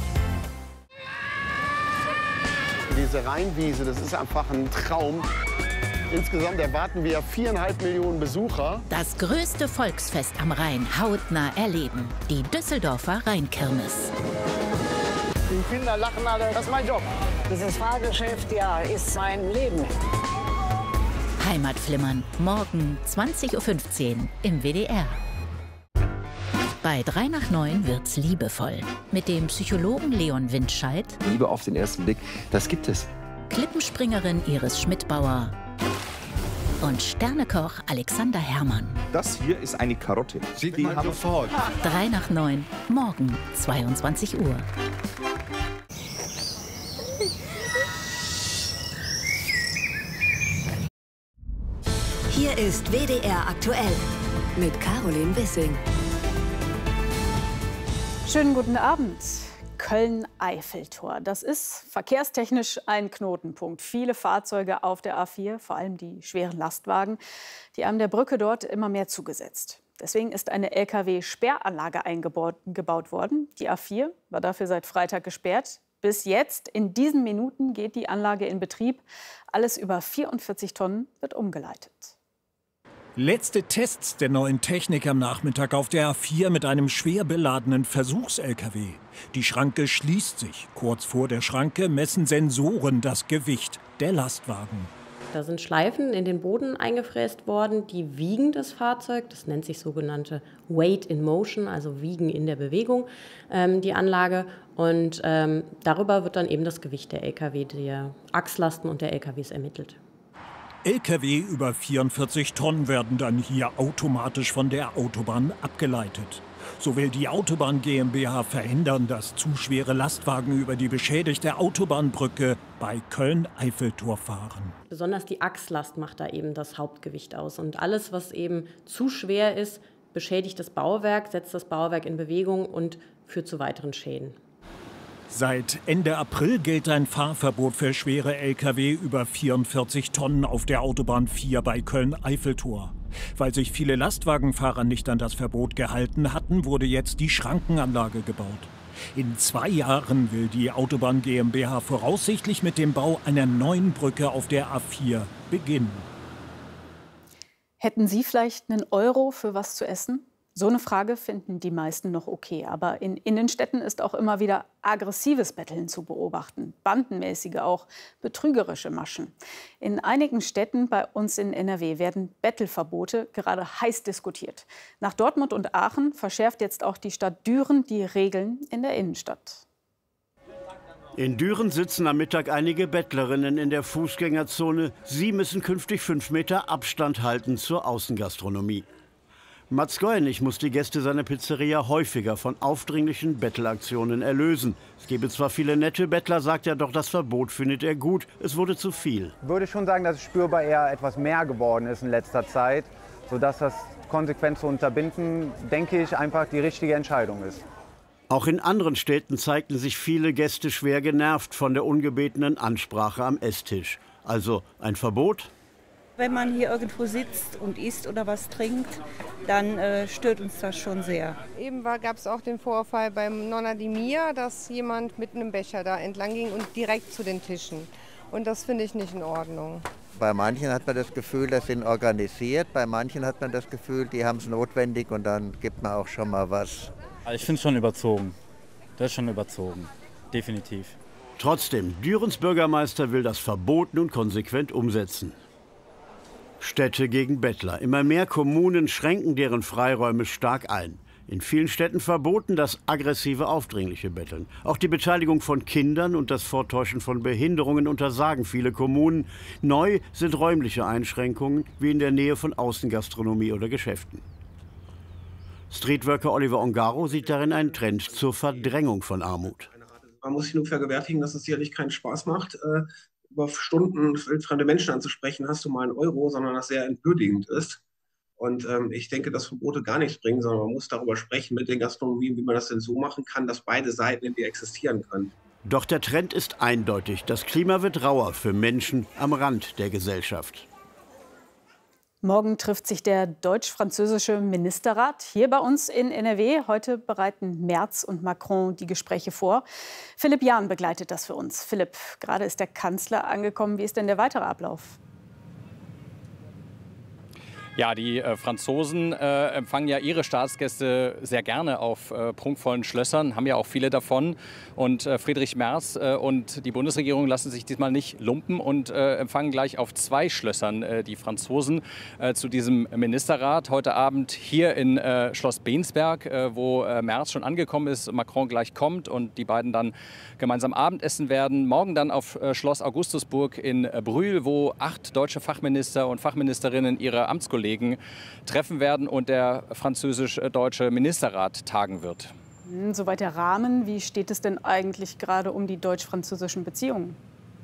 Speaker 17: Diese Rheinwiese, das ist einfach ein Traum. Insgesamt erwarten wir viereinhalb Millionen Besucher.
Speaker 15: Das größte Volksfest am Rhein hautnah erleben. Die Düsseldorfer Rheinkirmes.
Speaker 17: Die Kinder lachen alle, das ist mein Job.
Speaker 18: Dieses Fahrgeschäft, ja, ist mein Leben.
Speaker 15: Heimatflimmern, morgen zwanzig Uhr fünfzehn im W D R. Bei drei nach neun wird's liebevoll. Mit dem Psychologen Leon Windscheid,
Speaker 19: Liebe auf den ersten Blick, das gibt es.
Speaker 15: Klippenspringerin Iris Schmidbauer und Sternekoch Alexander Herrmann.
Speaker 19: Das hier ist eine Karotte. Sieht man sofort.
Speaker 15: drei nach neun, morgen zweiundzwanzig Uhr.
Speaker 20: Hier ist W D R aktuell mit Caroline Wissing.
Speaker 21: Schönen guten Abend. Köln-Eiffeltor. Das ist verkehrstechnisch ein Knotenpunkt. Viele Fahrzeuge auf der A vier, vor allem die schweren Lastwagen, die haben der Brücke dort immer mehr zugesetzt. Deswegen ist eine L K W-Sperranlage eingebaut gebaut worden. Die A vier war dafür seit Freitag gesperrt. Bis jetzt, in diesen Minuten, geht die Anlage in Betrieb. Alles über vierundvierzig Tonnen wird umgeleitet.
Speaker 22: Letzte Tests der neuen Technik am Nachmittag auf der A vier mit einem schwer beladenen Versuchs-L K W. Die Schranke schließt sich. Kurz vor der Schranke messen Sensoren das Gewicht der Lastwagen.
Speaker 23: Da sind Schleifen in den Boden eingefräst worden, die wiegen das Fahrzeug. Das nennt sich sogenannte Weight in Motion, also Wiegen in der Bewegung, ähm, die Anlage. Und ähm, darüber wird dann eben das Gewicht der L K W, der Achslasten und der L K Ws ermittelt.
Speaker 22: L K W über vierundvierzig Tonnen werden dann hier automatisch von der Autobahn abgeleitet. So will die Autobahn GmbH verhindern, dass zu schwere Lastwagen über die beschädigte Autobahnbrücke bei Köln-Eiffeltor fahren.
Speaker 23: Besonders die Achslast macht da eben das Hauptgewicht aus. Und alles, was eben zu schwer ist, beschädigt das Bauwerk, setzt das Bauwerk in Bewegung und führt zu weiteren Schäden.
Speaker 22: Seit Ende April gilt ein Fahrverbot für schwere L K W über vierundvierzig Tonnen auf der Autobahn vier bei Köln-Eiffeltor. Weil sich viele Lastwagenfahrer nicht an das Verbot gehalten hatten, wurde jetzt die Schrankenanlage gebaut. In zwei Jahren will die Autobahn GmbH voraussichtlich mit dem Bau einer neuen Brücke auf der A vier beginnen.
Speaker 21: Hätten Sie vielleicht einen Euro für was zu essen? So eine Frage finden die meisten noch okay. Aber in Innenstädten ist auch immer wieder aggressives Betteln zu beobachten. Bandenmäßige, auch betrügerische Maschen. In einigen Städten bei uns in N R W werden Bettelverbote gerade heiß diskutiert. Nach Dortmund und Aachen verschärft jetzt auch die Stadt Düren die Regeln in der Innenstadt.
Speaker 5: In Düren sitzen am Mittag einige Bettlerinnen in der Fußgängerzone. Sie müssen künftig fünf Meter Abstand halten zur Außengastronomie. Mats Goenig muss die Gäste seiner Pizzeria häufiger von aufdringlichen Bettelaktionen erlösen. Es gebe zwar viele nette Bettler, sagt er, doch das Verbot findet er gut. Es wurde zu viel.
Speaker 6: Ich würde schon sagen, dass es spürbar eher etwas mehr geworden ist in letzter Zeit, sodass das konsequent zu unterbinden, denke ich, einfach die richtige Entscheidung ist.
Speaker 5: Auch in anderen Städten zeigten sich viele Gäste schwer genervt von der ungebetenen Ansprache am Esstisch. Also ein Verbot?
Speaker 7: Wenn man hier irgendwo sitzt und isst oder was trinkt, dann äh, stört uns das schon sehr.
Speaker 24: Eben gab es auch den Vorfall beim Nonna di Mia, dass jemand mit einem Becher da entlang ging und direkt zu den Tischen. Und das finde ich nicht in Ordnung.
Speaker 25: Bei manchen hat man das Gefühl, das sind organisiert. Bei manchen hat man das Gefühl, die haben es notwendig und dann gibt man auch schon mal was.
Speaker 26: Also ich finde es schon überzogen. Das ist schon überzogen. Definitiv.
Speaker 5: Trotzdem, Dürens Bürgermeister will das Verbot nun konsequent umsetzen. Städte gegen Bettler. Immer mehr Kommunen schränken deren Freiräume stark ein. In vielen Städten verboten das aggressive, aufdringliche Betteln. Auch die Beteiligung von Kindern und das Vortäuschen von Behinderungen untersagen viele Kommunen. Neu sind räumliche Einschränkungen, wie in der Nähe von Außengastronomie oder Geschäften. Streetworker Oliver Ongaro sieht darin einen Trend zur Verdrängung von Armut.
Speaker 27: Man muss sich nur vergewärtigen, dass es sicherlich keinen Spaß macht, äh, über Stunden fremde Menschen anzusprechen, hast du mal einen Euro, sondern das sehr entwürdigend ist. Und ähm, ich denke, dass Verbote gar nichts bringen, sondern man muss darüber sprechen mit den Gastronomien, wie man das denn so machen kann, dass beide Seiten irgendwie existieren können.
Speaker 5: Doch der Trend ist eindeutig. Das Klima wird rauer für Menschen am Rand der Gesellschaft.
Speaker 21: Morgen trifft sich der deutsch-französische Ministerrat hier bei uns in N R W. Heute bereiten Merz und Macron die Gespräche vor. Philipp Jahn begleitet das für uns. Philipp, gerade ist der Kanzler angekommen. Wie ist denn der weitere Ablauf?
Speaker 28: Ja, die äh, Franzosen äh, empfangen ja ihre Staatsgäste sehr gerne auf äh, prunkvollen Schlössern, haben ja auch viele davon. Und äh, Friedrich Merz äh, und die Bundesregierung lassen sich diesmal nicht lumpen und äh, empfangen gleich auf zwei Schlössern äh, die Franzosen äh, zu diesem Ministerrat. Heute Abend hier in äh, Schloss Bensberg, äh, wo äh, Merz schon angekommen ist, Macron gleich kommt und die beiden dann gemeinsam Abendessen werden. Morgen dann auf äh, Schloss Augustusburg in äh, Brühl, wo acht deutsche Fachminister und Fachministerinnen ihre Amtskollegen treffen werden und der französisch-deutsche Ministerrat tagen wird.
Speaker 21: Soweit der Rahmen. Wie steht es denn eigentlich gerade um die deutsch-französischen Beziehungen?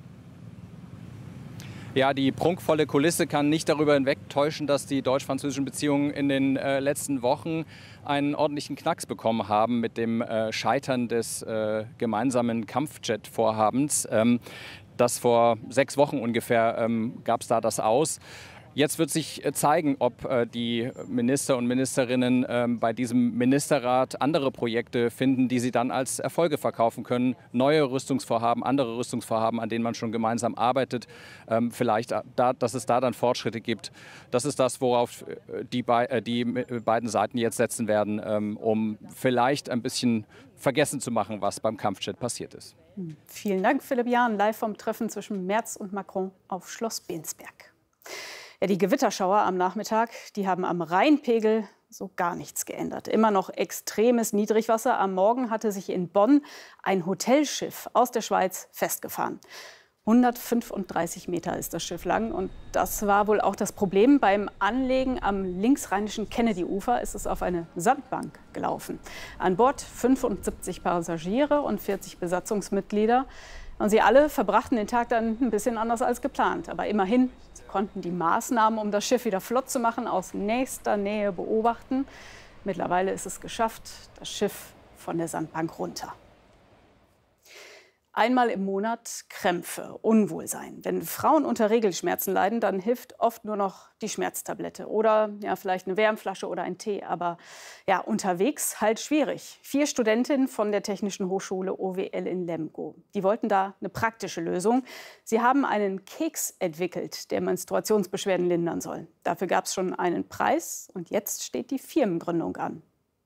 Speaker 28: Ja, die prunkvolle Kulisse kann nicht darüber hinwegtäuschen, dass die deutsch-französischen Beziehungen in den äh, letzten Wochen einen ordentlichen Knacks bekommen haben mit dem äh, Scheitern des äh, gemeinsamen Kampfjet-Vorhabens. Ähm, das vor sechs Wochen ungefähr ähm, gab es da das Aus. Jetzt wird sich zeigen, ob äh, die Minister und Ministerinnen äh, bei diesem Ministerrat andere Projekte finden, die sie dann als Erfolge verkaufen können. Neue Rüstungsvorhaben, andere Rüstungsvorhaben, an denen man schon gemeinsam arbeitet. Ähm, vielleicht, da, dass es da dann Fortschritte gibt. Das ist das, worauf die, be äh, die beiden Seiten jetzt setzen werden, ähm, um vielleicht ein bisschen vergessen zu machen, was beim Kampfjet passiert ist.
Speaker 21: Vielen Dank, Philipp Jahn, live vom Treffen zwischen Merz und Macron auf Schloss Bensberg. Ja, die Gewitterschauer am Nachmittag, die haben am Rheinpegel so gar nichts geändert. Immer noch extremes Niedrigwasser. Am Morgen hatte sich in Bonn ein Hotelschiff aus der Schweiz festgefahren. hundertfünfunddreißig Meter ist das Schiff lang. Und das war wohl auch das Problem. Beim Anlegen am linksrheinischen Kennedy-Ufer ist es auf eine Sandbank gelaufen. An Bord fünfundsiebzig Passagiere und vierzig Besatzungsmitglieder. Und sie alle verbrachten den Tag dann ein bisschen anders als geplant. Aber immerhin, sie konnten die Maßnahmen, um das Schiff wieder flott zu machen, aus nächster Nähe beobachten. Mittlerweile ist es geschafft, das Schiff von der Sandbank runter. Einmal im Monat Krämpfe, Unwohlsein. Wenn Frauen unter Regelschmerzen leiden, dann hilft oft nur noch die Schmerztablette oder ja, vielleicht eine Wärmflasche oder ein Tee. Aber ja, unterwegs halt schwierig. Vier Studentinnen von der Technischen Hochschule O W L in Lemgo, die wollten da eine praktische Lösung. Sie haben einen Keks entwickelt, der Menstruationsbeschwerden lindern soll. Dafür gab es schon einen Preis und jetzt steht die Firmengründung an.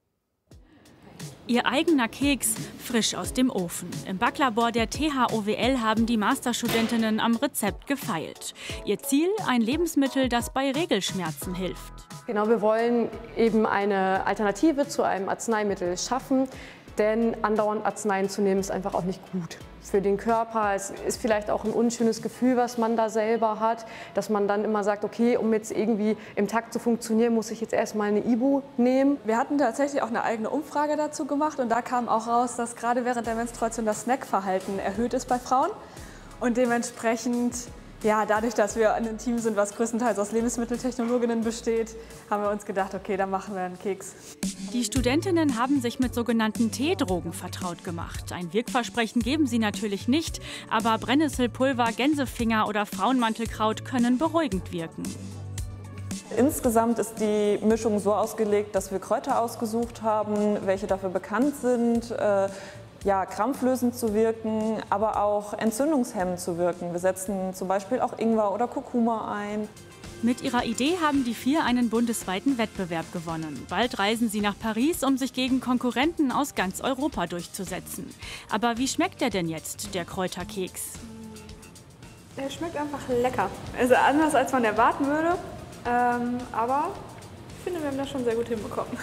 Speaker 1: Ihr eigener Keks, frisch aus dem Ofen. Im Backlabor der T H O W L haben die Masterstudentinnen am Rezept gefeilt. Ihr Ziel, ein Lebensmittel, das bei Regelschmerzen hilft.
Speaker 4: Genau, wir wollen eben eine Alternative zu einem Arzneimittel schaffen, denn andauernd Arzneien zu nehmen ist einfach auch nicht gut für den Körper. Es ist vielleicht auch ein unschönes Gefühl, was man da selber hat, dass man dann immer sagt, okay, um jetzt irgendwie im Takt zu funktionieren, muss ich jetzt erstmal eine Ibu nehmen.
Speaker 9: Wir hatten tatsächlich auch eine eigene Umfrage dazu gemacht und da kam auch raus, dass gerade während der Menstruation das Snackverhalten erhöht ist bei Frauen und dementsprechend, ja, dadurch, dass wir ein Team sind, was größtenteils aus Lebensmitteltechnologinnen besteht, haben wir uns gedacht, okay, dann machen wir einen Keks.
Speaker 1: Die Studentinnen haben sich mit sogenannten Teedrogen vertraut gemacht. Ein Wirkversprechen geben sie natürlich nicht, aber Brennnesselpulver, Gänsefinger oder Frauenmantelkraut können beruhigend wirken.
Speaker 9: Insgesamt ist die Mischung so ausgelegt, dass wir Kräuter ausgesucht haben, welche dafür bekannt sind, äh, ja, krampflösend zu wirken, aber auch entzündungshemmend zu wirken. Wir setzen zum Beispiel auch Ingwer oder Kurkuma ein.
Speaker 1: Mit ihrer Idee haben die vier einen bundesweiten Wettbewerb gewonnen. Bald reisen sie nach Paris, um sich gegen Konkurrenten aus ganz Europa durchzusetzen. Aber wie schmeckt der denn jetzt, der Kräuterkeks?
Speaker 9: Er schmeckt einfach lecker. Also anders, als man erwarten würde. Ähm, aber ich finde, wir haben das schon sehr gut hinbekommen.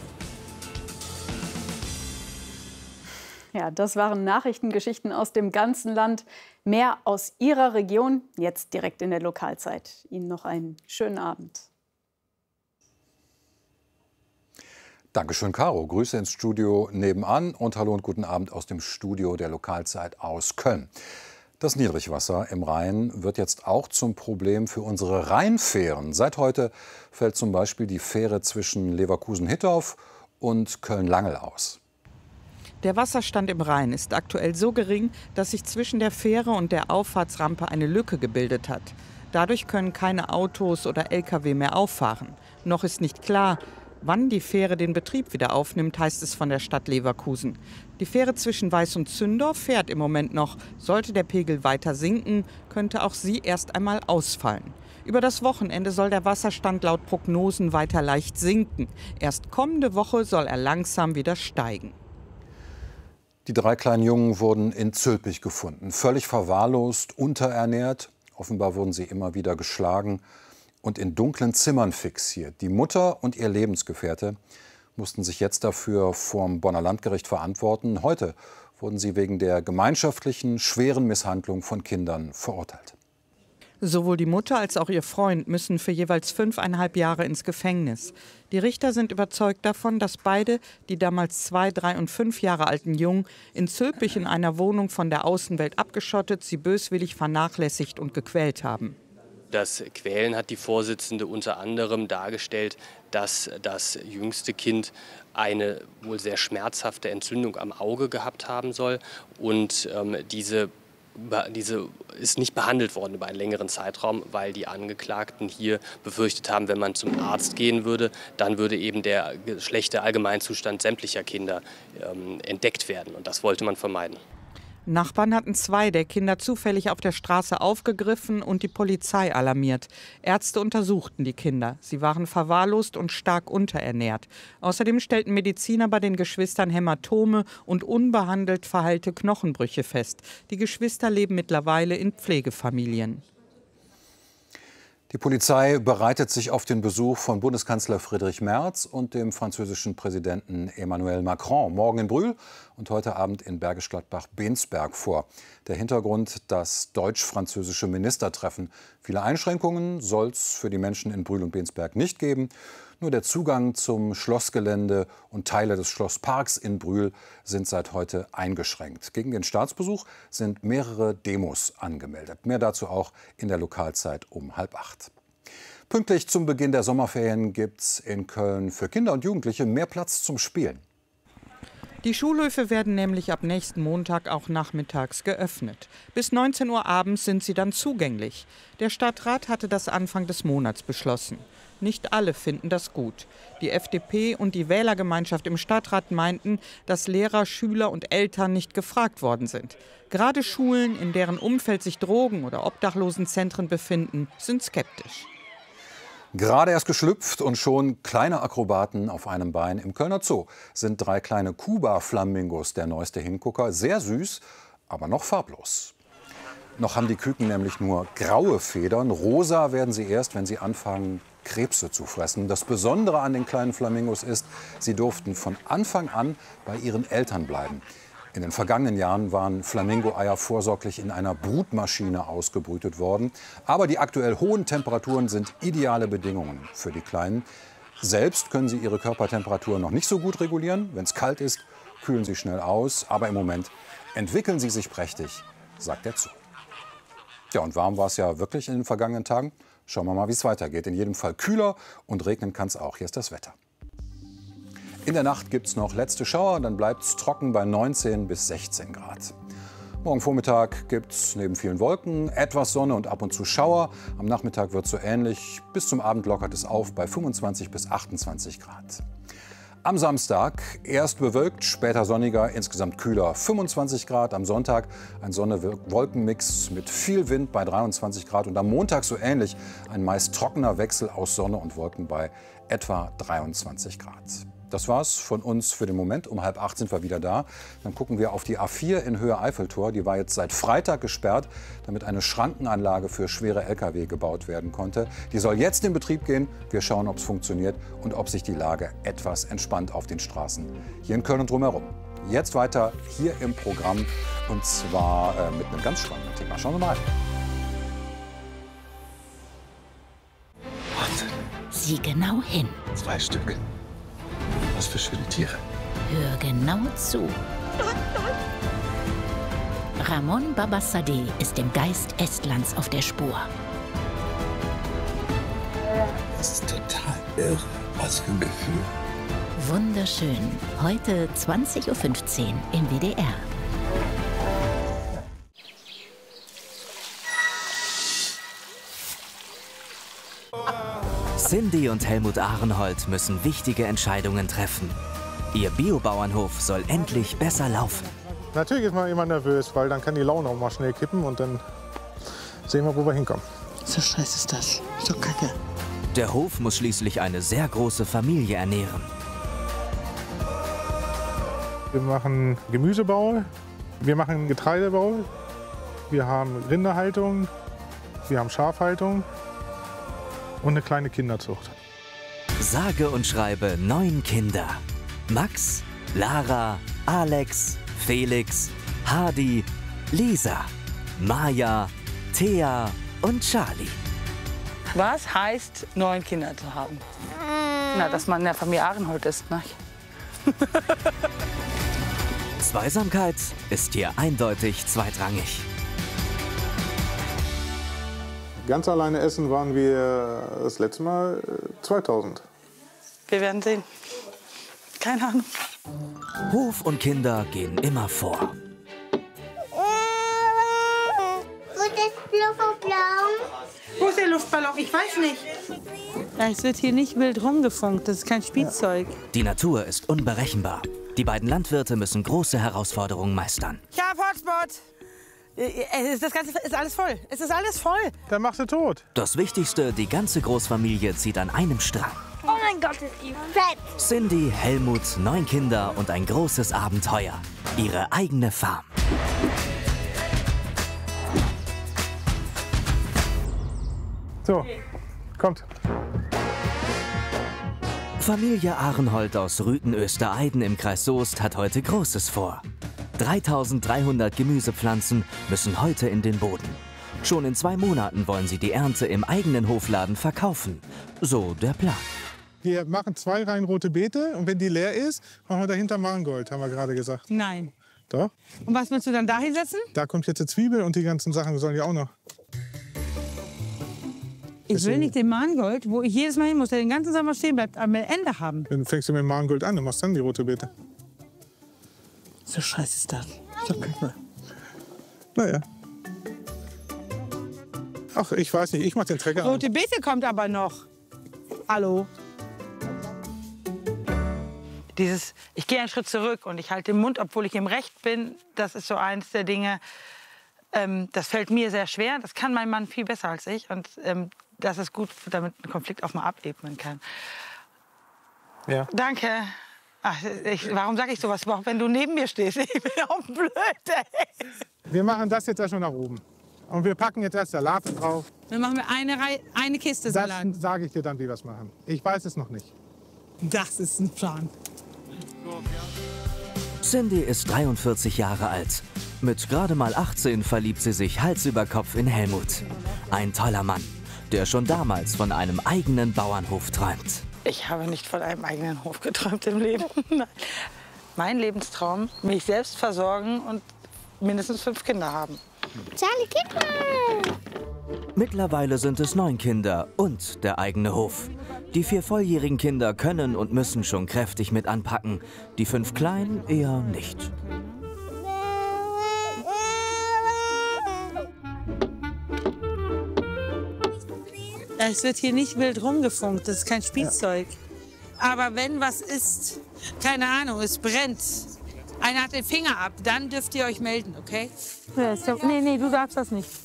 Speaker 21: Ja, das waren Nachrichtengeschichten aus dem ganzen Land. Mehr aus Ihrer Region, jetzt direkt in der Lokalzeit. Ihnen noch einen schönen Abend.
Speaker 10: Dankeschön, Caro. Grüße ins Studio nebenan und hallo und guten Abend aus dem Studio der Lokalzeit aus Köln. Das Niedrigwasser im Rhein wird jetzt auch zum Problem für unsere Rheinfähren. Seit heute fällt zum Beispiel die Fähre zwischen Leverkusen-Hittorf und Köln-Langel aus.
Speaker 11: Der Wasserstand im Rhein ist aktuell so gering, dass sich zwischen der Fähre und der Auffahrtsrampe eine Lücke gebildet hat. Dadurch können keine Autos oder L K W mehr auffahren. Noch ist nicht klar, wann die Fähre den Betrieb wieder aufnimmt, heißt es von der Stadt Leverkusen. Die Fähre zwischen Weiß und Zündorf fährt im Moment noch. Sollte der Pegel weiter sinken, könnte auch sie erst einmal ausfallen. Über das Wochenende soll der Wasserstand laut Prognosen weiter leicht sinken. Erst kommende Woche soll er langsam wieder steigen.
Speaker 10: Die drei kleinen Jungen wurden in Zülpich gefunden, völlig verwahrlost, unterernährt. Offenbar wurden sie immer wieder geschlagen und in dunklen Zimmern fixiert. Die Mutter und ihr Lebensgefährte mussten sich jetzt dafür vorm Bonner Landgericht verantworten. Heute wurden sie wegen der gemeinschaftlichen, schweren Misshandlung von Kindern verurteilt.
Speaker 11: Sowohl die Mutter als auch ihr Freund müssen für jeweils fünfeinhalb Jahre ins Gefängnis. Die Richter sind überzeugt davon, dass beide, die damals zwei, drei und fünf Jahre alten Jungen, in Zülpich in einer Wohnung von der Außenwelt abgeschottet, sie böswillig vernachlässigt und gequält haben.
Speaker 12: Das Quälen hat die Vorsitzende unter anderem dargestellt, dass das jüngste Kind eine wohl sehr schmerzhafte Entzündung am Auge gehabt haben soll und ähm, diese Diese ist nicht behandelt worden über einen längeren Zeitraum, weil die Angeklagten hier befürchtet haben, wenn man zum Arzt gehen würde, dann würde eben der schlechte Allgemeinzustand sämtlicher Kinder ähm, entdeckt werden. Und das wollte man vermeiden.
Speaker 11: Nachbarn hatten zwei der Kinder zufällig auf der Straße aufgegriffen und die Polizei alarmiert. Ärzte untersuchten die Kinder. Sie waren verwahrlost und stark unterernährt. Außerdem stellten Mediziner bei den Geschwistern Hämatome und unbehandelt verheilte Knochenbrüche fest. Die Geschwister leben mittlerweile in Pflegefamilien.
Speaker 10: Die Polizei bereitet sich auf den Besuch von Bundeskanzler Friedrich Merz und dem französischen Präsidenten Emmanuel Macron morgen in Brühl und heute Abend in Bergisch Gladbach-Bensberg vor. Der Hintergrund: das deutsch-französische Ministertreffen. Viele Einschränkungen soll es für die Menschen in Brühl und Bensberg nicht geben. Nur der Zugang zum Schlossgelände und Teile des Schlossparks in Brühl sind seit heute eingeschränkt. Gegen den Staatsbesuch sind mehrere Demos angemeldet. Mehr dazu auch in der Lokalzeit um halb acht. Pünktlich zum Beginn der Sommerferien gibt es in Köln für Kinder und Jugendliche mehr Platz zum Spielen.
Speaker 11: Die Schulhöfe werden nämlich ab nächsten Montag auch nachmittags geöffnet. Bis neunzehn Uhr abends sind sie dann zugänglich. Der Stadtrat hatte das Anfang des Monats beschlossen. Nicht alle finden das gut. Die F D P und die Wählergemeinschaft im Stadtrat meinten, dass Lehrer, Schüler und Eltern nicht gefragt worden sind. Gerade Schulen, in deren Umfeld sich Drogen- oder Obdachlosenzentren befinden, sind skeptisch.
Speaker 10: Gerade erst geschlüpft und schon kleine Akrobaten auf einem Bein. Im Kölner Zoo sind drei kleine Kuba-Flamingos der neueste Hingucker. Sehr süß, aber noch farblos. Noch haben die Küken nämlich nur graue Federn. Rosa werden sie erst, wenn sie anfangen, Krebse zu fressen. Das Besondere an den kleinen Flamingos ist, sie durften von Anfang an bei ihren Eltern bleiben. In den vergangenen Jahren waren Flamingo-Eier vorsorglich in einer Brutmaschine ausgebrütet worden. Aber die aktuell hohen Temperaturen sind ideale Bedingungen für die Kleinen. Selbst können sie ihre Körpertemperatur noch nicht so gut regulieren. Wenn es kalt ist, kühlen sie schnell aus. Aber im Moment entwickeln sie sich prächtig, sagt der Zoo. Ja, und warm war es ja wirklich in den vergangenen Tagen. Schauen wir mal, wie es weitergeht. In jedem Fall kühler und regnen kann es auch. Hier ist das Wetter. In der Nacht gibt es noch letzte Schauer, dann bleibt es trocken bei neunzehn bis sechzehn Grad. Morgen Vormittag gibt es neben vielen Wolken etwas Sonne und ab und zu Schauer. Am Nachmittag wird es so ähnlich. Bis zum Abend lockert es auf bei fünfundzwanzig bis achtundzwanzig Grad. Am Samstag erst bewölkt, später sonniger, insgesamt kühler fünfundzwanzig Grad. Am Sonntag ein Sonne-Wolken-Mix mit viel Wind bei dreiundzwanzig Grad. Und am Montag so ähnlich ein meist trockener Wechsel aus Sonne und Wolken bei etwa dreiundzwanzig Grad. Das war's von uns für den Moment. Um halb acht sind wir wieder da. Dann gucken wir auf die A vier in Höhe Eiffeltor. Die war jetzt seit Freitag gesperrt, damit eine Schrankenanlage für schwere L K W gebaut werden konnte. Die soll jetzt in Betrieb gehen. Wir schauen, ob es funktioniert und ob sich die Lage etwas entspannt auf den Straßen hier in Köln und drumherum. Jetzt weiter hier im Programm und zwar äh, mit einem ganz spannenden Thema. Schauen wir mal.
Speaker 15: Sieh genau hin.
Speaker 19: Zwei Stück. Was für schöne Tiere.
Speaker 15: Hör genau zu. Ramon Babassadeh ist dem Geist Estlands auf der Spur.
Speaker 19: Das ist total irre. Was für ein Gefühl.
Speaker 15: Wunderschön. Heute zwanzig Uhr fünfzehn im W D R.
Speaker 2: Cindy und Helmut Ahrenhold müssen wichtige Entscheidungen treffen. Ihr Biobauernhof soll endlich besser laufen.
Speaker 3: Natürlich ist man immer nervös, weil dann kann die Laune auch mal schnell kippen und dann sehen wir, wo wir hinkommen.
Speaker 8: So scheiße ist das. So kacke.
Speaker 2: Der Hof muss schließlich eine sehr große Familie ernähren.
Speaker 3: Wir machen Gemüsebau, wir machen Getreidebau, wir haben Rinderhaltung, wir haben Schafhaltung und eine kleine Kinderzucht.
Speaker 2: Sage und schreibe neun Kinder. Max, Lara, Alex, Felix, Hardy, Lisa, Maja, Thea und Charlie.
Speaker 8: Was heißt, neun Kinder zu haben? Na, dass man in der Familie Ahrenhold ist, ne?
Speaker 2: Zweisamkeit ist hier eindeutig zweitrangig.
Speaker 3: Ganz alleine essen waren wir das letzte Mal zweitausend.
Speaker 8: Wir werden sehen. Keine Ahnung.
Speaker 2: Hof und Kinder gehen immer vor.
Speaker 8: Wo ist der Luftballon? Wo ist der Luftballon? Ich weiß nicht. Ja, es wird hier nicht wild rumgefunkt. Das ist kein Spielzeug.
Speaker 2: Die Natur ist unberechenbar. Die beiden Landwirte müssen große Herausforderungen meistern.
Speaker 8: Ich hab Hotspot. Das Ganze ist alles voll. Es ist alles voll.
Speaker 3: Dann machst du tot.
Speaker 2: Das Wichtigste, die ganze Großfamilie zieht an einem Strang.
Speaker 8: Oh mein Gott, ist die fett.
Speaker 2: Cindy, Helmut, neun Kinder und ein großes Abenteuer. Ihre eigene Farm.
Speaker 3: So, kommt.
Speaker 2: Familie Ahrenhold aus Rüten-Östereiden im Kreis Soest hat heute Großes vor. dreitausenddreihundert Gemüsepflanzen müssen heute in den Boden. Schon in zwei Monaten wollen sie die Ernte im eigenen Hofladen verkaufen. So der Plan.
Speaker 3: Wir machen zwei Reihen rote Beete und wenn die leer ist, machen wir dahinter Mangold, haben wir gerade gesagt.
Speaker 8: Nein.
Speaker 3: Doch.
Speaker 8: Und was willst du dann da hinsetzen?
Speaker 3: Da kommt jetzt eine Zwiebel und die ganzen Sachen sollen ja auch noch.
Speaker 8: Ich will nicht den Mangold, wo ich jedes Mal hin muss, der den ganzen Sommer stehen bleibt, am Ende haben.
Speaker 3: Dann fängst du mit dem Mangold an und machst dann die rote Beete.
Speaker 8: So scheiße ist das. Okay.
Speaker 3: Naja. Ach, ich weiß nicht, ich mach den Trecker an.
Speaker 8: Rote Beete kommt aber noch. Hallo. Dieses, ich gehe einen Schritt zurück und ich halte den Mund, obwohl ich im Recht bin, das ist so eins der Dinge, ähm, das fällt mir sehr schwer. Das kann mein Mann viel besser als ich. Und ähm, das ist gut, damit ein Konflikt auch mal abebnen kann.
Speaker 3: Ja.
Speaker 8: Danke. Ach, ich, warum sage ich sowas überhaupt, wenn du neben mir stehst? Ich bin auch blöd, ey.
Speaker 3: Wir machen das jetzt erstmal nach oben. Und wir packen jetzt erst Salate drauf.
Speaker 8: Dann machen wir eine, Reihe, eine Kiste Salat.
Speaker 3: Das sage ich dir dann, wie wir es machen. Ich weiß es noch nicht.
Speaker 8: Das ist ein Plan.
Speaker 2: Cindy ist dreiundvierzig Jahre alt. Mit gerade mal achtzehn verliebt sie sich Hals über Kopf in Helmut. Ein toller Mann, der schon damals von einem eigenen Bauernhof träumt.
Speaker 8: Ich habe nicht von einem eigenen Hof geträumt im Leben. Mein Lebenstraum, mich selbst versorgen und mindestens fünf Kinder haben.
Speaker 2: Charlie, guck mal! Mittlerweile sind es neun Kinder und der eigene Hof. Die vier volljährigen Kinder können und müssen schon kräftig mit anpacken. Die fünf Kleinen eher nicht.
Speaker 8: Es wird hier nicht wild rumgefunkt, das ist kein Spielzeug. Ja. Aber wenn was ist, keine Ahnung, es brennt, einer hat den Finger ab, dann dürft ihr euch melden, okay?
Speaker 21: Ja, ist ja, nee, nee, du darfst das nicht.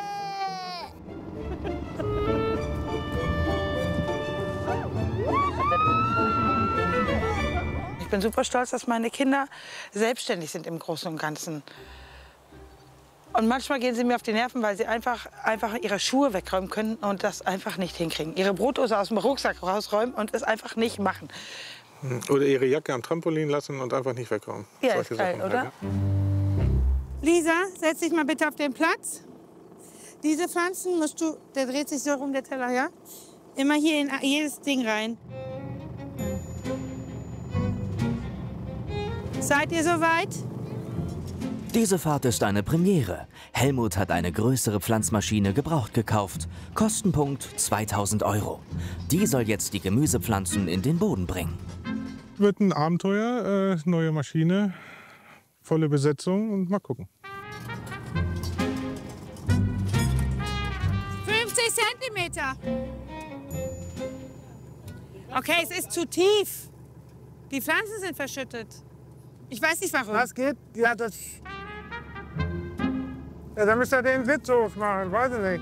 Speaker 8: Ich bin super stolz, dass meine Kinder selbstständig sind im Großen und Ganzen. Und manchmal gehen sie mir auf die Nerven, weil sie einfach, einfach ihre Schuhe wegräumen können und das einfach nicht hinkriegen. Ihre Brotdose aus dem Rucksack rausräumen und es einfach nicht machen.
Speaker 3: Oder ihre Jacke am Trampolin lassen und einfach nicht wegräumen.
Speaker 8: Ja, ist geil, Sachen, oder? Ja. Lisa, setz dich mal bitte auf den Platz. Diese Pflanzen musst du, der dreht sich so rum, der Teller, ja? Immer hier in jedes Ding rein. Seid ihr soweit?
Speaker 2: Diese Fahrt ist eine Premiere. Helmut hat eine größere Pflanzmaschine gebraucht gekauft. Kostenpunkt zweitausend Euro. Die soll jetzt die Gemüsepflanzen in den Boden bringen.
Speaker 3: Wird ein Abenteuer, äh, neue Maschine, volle Besetzung und mal gucken.
Speaker 8: fünfzig Zentimeter. Okay, es ist zu tief. Die Pflanzen sind verschüttet. Ich weiß nicht warum.
Speaker 3: Das geht, ja, das... Ja, dann müsst ihr den Sitz hochmachen, weiß ich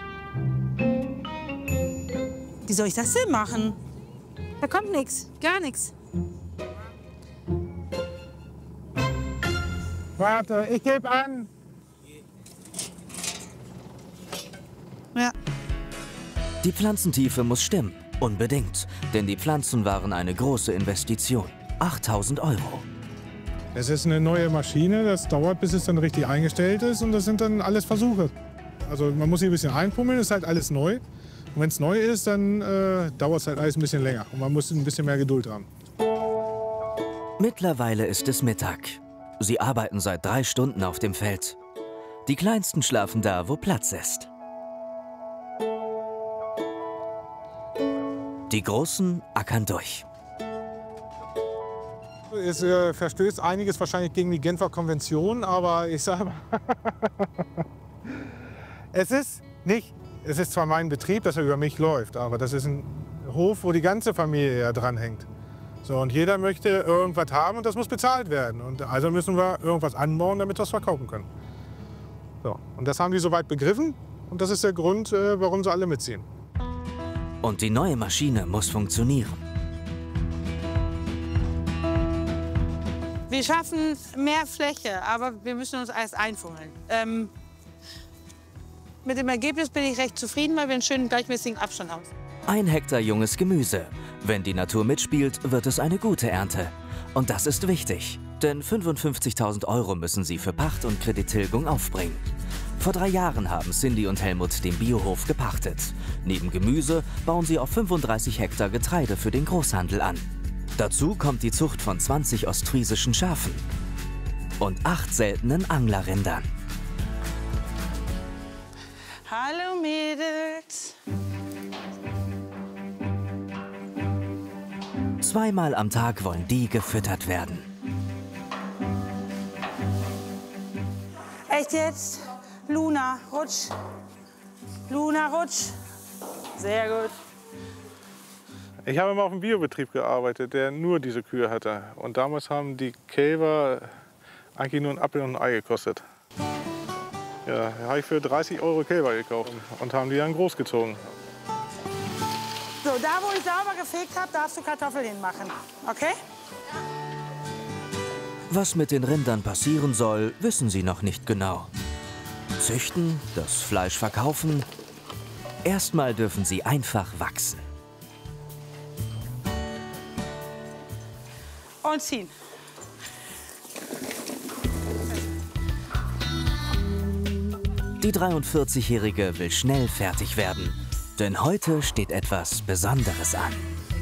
Speaker 3: nicht.
Speaker 8: Wie soll ich das denn machen? Da kommt nichts, gar nichts.
Speaker 3: Warte, ich gebe an.
Speaker 8: Ja.
Speaker 2: Die Pflanzentiefe muss stimmen, unbedingt. Denn die Pflanzen waren eine große Investition. achttausend Euro.
Speaker 3: Es ist eine neue Maschine, das dauert, bis es dann richtig eingestellt ist und das sind dann alles Versuche. Also man muss hier ein bisschen einpummeln, ist halt alles neu. Und wenn es neu ist, dann äh, dauert es halt alles ein bisschen länger und man muss ein bisschen mehr Geduld haben.
Speaker 2: Mittlerweile ist es Mittag. Sie arbeiten seit drei Stunden auf dem Feld. Die Kleinsten schlafen da, wo Platz ist. Die Großen ackern durch.
Speaker 3: Es äh, verstößt einiges wahrscheinlich gegen die Genfer Konvention, aber ich sage mal, es ist nicht, es ist zwar mein Betrieb, dass er über mich läuft, aber das ist ein Hof, wo die ganze Familie ja dranhängt. So, und jeder möchte irgendwas haben und das muss bezahlt werden. Und also müssen wir irgendwas anbauen, damit wir es verkaufen können. So, und das haben die soweit begriffen und das ist der Grund, äh, warum sie alle mitziehen.
Speaker 2: Und die neue Maschine muss funktionieren.
Speaker 8: Wir schaffen mehr Fläche, aber wir müssen uns erst einfummeln. Ähm, mit dem Ergebnis bin ich recht zufrieden, weil wir einen schönen gleichmäßigen Abstand haben.
Speaker 2: Ein Hektar junges Gemüse. Wenn die Natur mitspielt, wird es eine gute Ernte. Und das ist wichtig, denn fünfundfünfzigtausend Euro müssen sie für Pacht und Kredittilgung aufbringen. Vor drei Jahren haben Cindy und Helmut den Biohof gepachtet. Neben Gemüse bauen sie auf fünfunddreißig Hektar Getreide für den Großhandel an. Dazu kommt die Zucht von zwanzig ostfriesischen Schafen und acht seltenen Anglerrindern.
Speaker 8: Hallo Mädels.
Speaker 2: Zweimal am Tag wollen die gefüttert werden.
Speaker 8: Echt jetzt? Luna, rutsch. Luna, rutsch. Sehr gut.
Speaker 3: Ich habe mal auf einem Biobetrieb gearbeitet, der nur diese Kühe hatte. Und damals haben die Kälber eigentlich nur einen Apfel und ein Ei gekostet. Ja, da habe ich für dreißig Euro Kälber gekauft und haben die dann großgezogen.
Speaker 8: So, da wo ich sauber gefegt habe, darfst du Kartoffeln hinmachen. Okay?
Speaker 2: Was mit den Rindern passieren soll, wissen sie noch nicht genau. Züchten, das Fleisch verkaufen. Erstmal dürfen sie einfach wachsen.
Speaker 8: Und ziehen.
Speaker 2: Die dreiundvierzigjährige will schnell fertig werden. Denn heute steht etwas Besonderes an.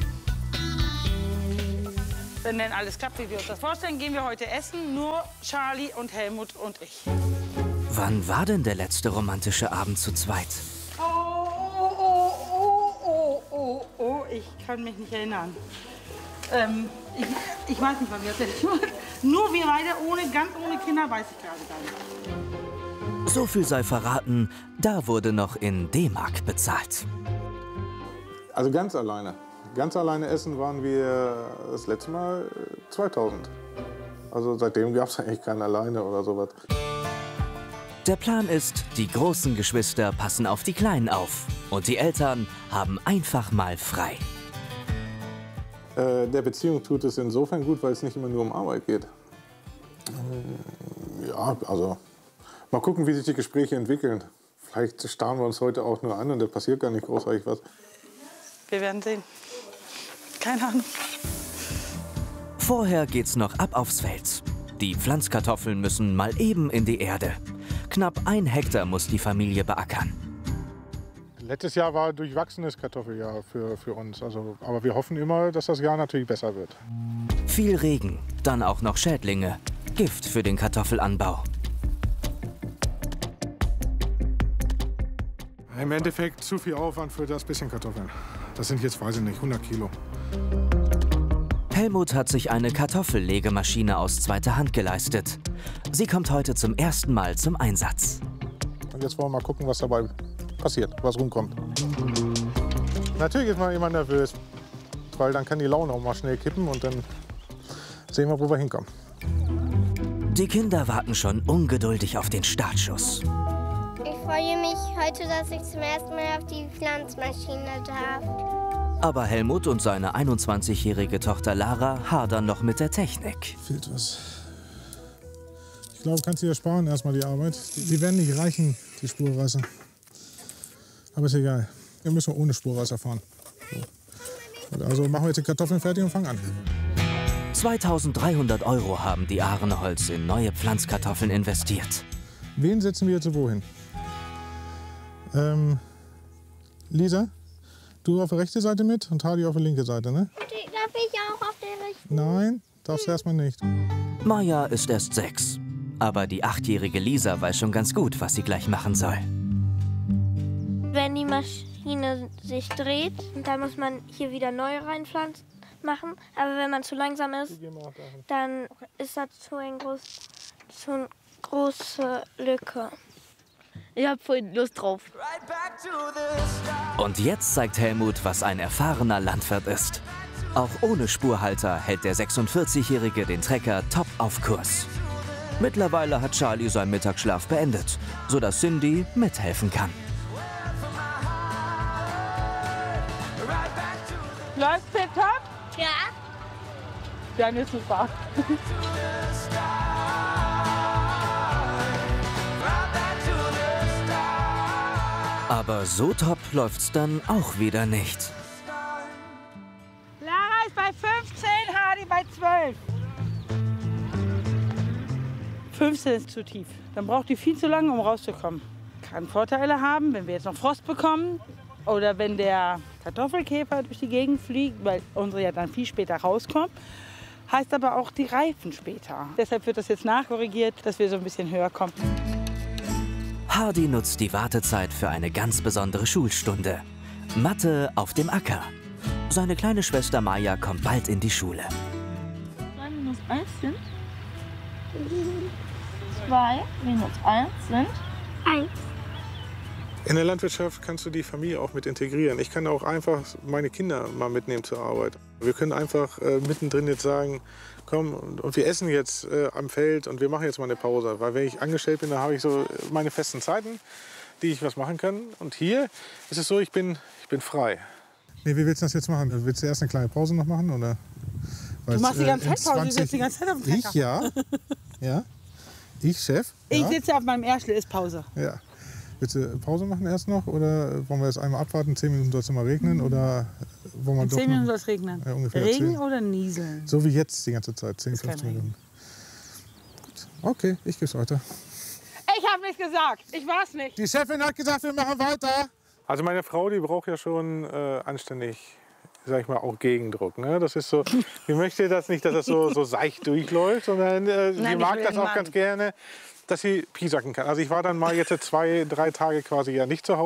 Speaker 8: Wenn denn alles klappt, wie wir uns das vorstellen, gehen wir heute essen. Nur Charlie und Helmut und ich.
Speaker 2: Wann war denn der letzte romantische Abend zu zweit?
Speaker 8: Oh, oh, oh, oh, oh, oh, oh, ich kann mich nicht erinnern. Ähm, ich, ich weiß nicht, wann wir das letzte Mal. Nur wir beide, ohne, ganz ohne Kinder, weiß ich gerade gar nicht.
Speaker 2: So viel sei verraten, da wurde noch in D-Mark bezahlt.
Speaker 3: Also ganz alleine. Ganz alleine essen waren wir das letzte Mal zweitausend. Also seitdem gab es eigentlich keinen alleine oder sowas.
Speaker 2: Der Plan ist, die großen Geschwister passen auf die Kleinen auf. Und die Eltern haben einfach mal frei.
Speaker 3: Äh, der Beziehung tut es insofern gut, weil es nicht immer nur um Arbeit geht. Äh, ja, also mal gucken, wie sich die Gespräche entwickeln. Vielleicht starren wir uns heute auch nur an und da passiert gar nicht großartig was.
Speaker 8: Wir werden sehen. Keine Ahnung.
Speaker 2: Vorher geht's noch ab aufs Feld. Die Pflanzkartoffeln müssen mal eben in die Erde. Knapp ein Hektar muss die Familie beackern.
Speaker 3: Letztes Jahr war ein durchwachsenes Kartoffeljahr für, für uns. Also, aber wir hoffen immer, dass das Jahr natürlich besser wird.
Speaker 2: Viel Regen, dann auch noch Schädlinge. Gift für den Kartoffelanbau.
Speaker 3: Im Endeffekt zu viel Aufwand für das bisschen Kartoffeln. Das sind jetzt, weiß ich nicht, hundert Kilo.
Speaker 2: Helmut hat sich eine Kartoffellegemaschine aus zweiter Hand geleistet. Sie kommt heute zum ersten Mal zum Einsatz.
Speaker 3: Und jetzt wollen wir mal gucken, was dabei passiert, was rumkommt. Natürlich ist man immer nervös, weil dann kann die Laune auch mal schnell kippen und dann sehen wir, wo wir hinkommen.
Speaker 2: Die Kinder warten schon ungeduldig auf den Startschuss.
Speaker 13: Ich freue mich heute, dass ich zum ersten Mal auf die Pflanzmaschine darf.
Speaker 2: Aber Helmut und seine einundzwanzigjährige Tochter Lara hadern noch mit der Technik.
Speaker 3: Fehlt was. Ich glaube, kannst du dir sparen erstmal die Arbeit. Die werden nicht reichen, die Spurreißer. Aber ist egal. Wir müssen ohne Spurreißer fahren. So. Also machen wir jetzt die Kartoffeln fertig und fangen an.
Speaker 2: zweitausenddreihundert Euro haben die Ahrenholz in neue Pflanzkartoffeln investiert.
Speaker 3: Wen setzen wir jetzt wohin? Ähm, Lisa, du auf der rechten Seite mit und Hardy auf der linken Seite, ne?
Speaker 13: Darf ich auch auf der rechten?
Speaker 3: Nein, darfst du erstmal nicht.
Speaker 2: Maja ist erst sechs. Aber die achtjährige Lisa weiß schon ganz gut, was sie gleich machen soll.
Speaker 13: Wenn die Maschine sich dreht, dann muss man hier wieder neu reinpflanzen machen. Aber wenn man zu langsam ist, dann ist das zu eine groß, zu eine große Lücke.
Speaker 14: Ich hab voll Lust drauf.
Speaker 2: Und jetzt zeigt Helmut, was ein erfahrener Landwirt ist. Auch ohne Spurhalter hält der sechsundvierzigjährige den Trecker top auf Kurs. Mittlerweile hat Charlie seinen Mittagsschlaf beendet, sodass Cindy mithelfen kann.
Speaker 8: Läuft top?
Speaker 13: Ja.
Speaker 8: Dann ist super.
Speaker 2: Aber so top läuft's dann auch wieder nicht.
Speaker 8: Lara ist bei fünfzehn, Hardy bei zwölf. fünfzehn ist zu tief. Dann braucht die viel zu lange, um rauszukommen. Kann Vorteile haben, wenn wir jetzt noch Frost bekommen oder wenn der Kartoffelkäfer durch die Gegend fliegt, weil unsere ja dann viel später rauskommt. Heißt aber auch die Reifen später. Deshalb wird das jetzt nachkorrigiert, dass wir so ein bisschen höher kommen.
Speaker 2: Hardy nutzt die Wartezeit für eine ganz besondere Schulstunde. Mathe auf dem Acker. Seine kleine Schwester Maja kommt bald in die Schule.
Speaker 14: drei minus eins sind zwei minus eins sind
Speaker 13: eins.
Speaker 3: In der Landwirtschaft kannst du die Familie auch mit integrieren. Ich kann auch einfach meine Kinder mal mitnehmen zur Arbeit. Wir können einfach äh, mittendrin jetzt sagen, komm, und, und wir essen jetzt äh, am Feld und wir machen jetzt mal eine Pause. Weil wenn ich angestellt bin, dann habe ich so meine festen Zeiten, die ich was machen kann. Und hier ist es so, ich bin, ich bin frei. Nee, wie willst du das jetzt machen? Willst du erst eine kleine Pause noch machen? Oder?
Speaker 6: Du machst die ganze Zeit Pause, du sitzt die ganze Zeit auf dem Trecker.
Speaker 3: Ich, ja. ja. Ich, Chef. Ja.
Speaker 6: Ich sitze auf meinem Erschle, ist Pause.
Speaker 3: Ja. Willst du Pause machen erst noch? Oder wollen wir jetzt einmal abwarten? Zehn Minuten soll es mal regnen? Oder wollen wir
Speaker 6: In
Speaker 3: doch
Speaker 6: zehn Minuten
Speaker 3: noch,
Speaker 6: soll es regnen.
Speaker 3: Ja, ungefähr
Speaker 6: Regen
Speaker 3: zehn.
Speaker 6: oder Nieseln?
Speaker 3: So wie jetzt die ganze Zeit. zehn, fünfzehn Minuten. Gut. Okay, ich gehe weiter.
Speaker 6: Ich habe nicht gesagt. Ich war's nicht.
Speaker 3: Die Chefin hat gesagt, wir machen weiter. Also meine Frau, die braucht ja schon äh, anständig, sag ich mal, auch Gegendruck. Ne? Das ist so, ich möchte das nicht, dass das so, so seicht durchläuft, sondern äh,
Speaker 6: Nein,
Speaker 3: sie
Speaker 6: ich
Speaker 3: mag
Speaker 6: will
Speaker 3: das
Speaker 6: den
Speaker 3: auch
Speaker 6: Mann.
Speaker 3: ganz gerne, dass sie piesacken kann. Also ich war dann mal jetzt zwei, drei Tage quasi ja nicht zu Hause.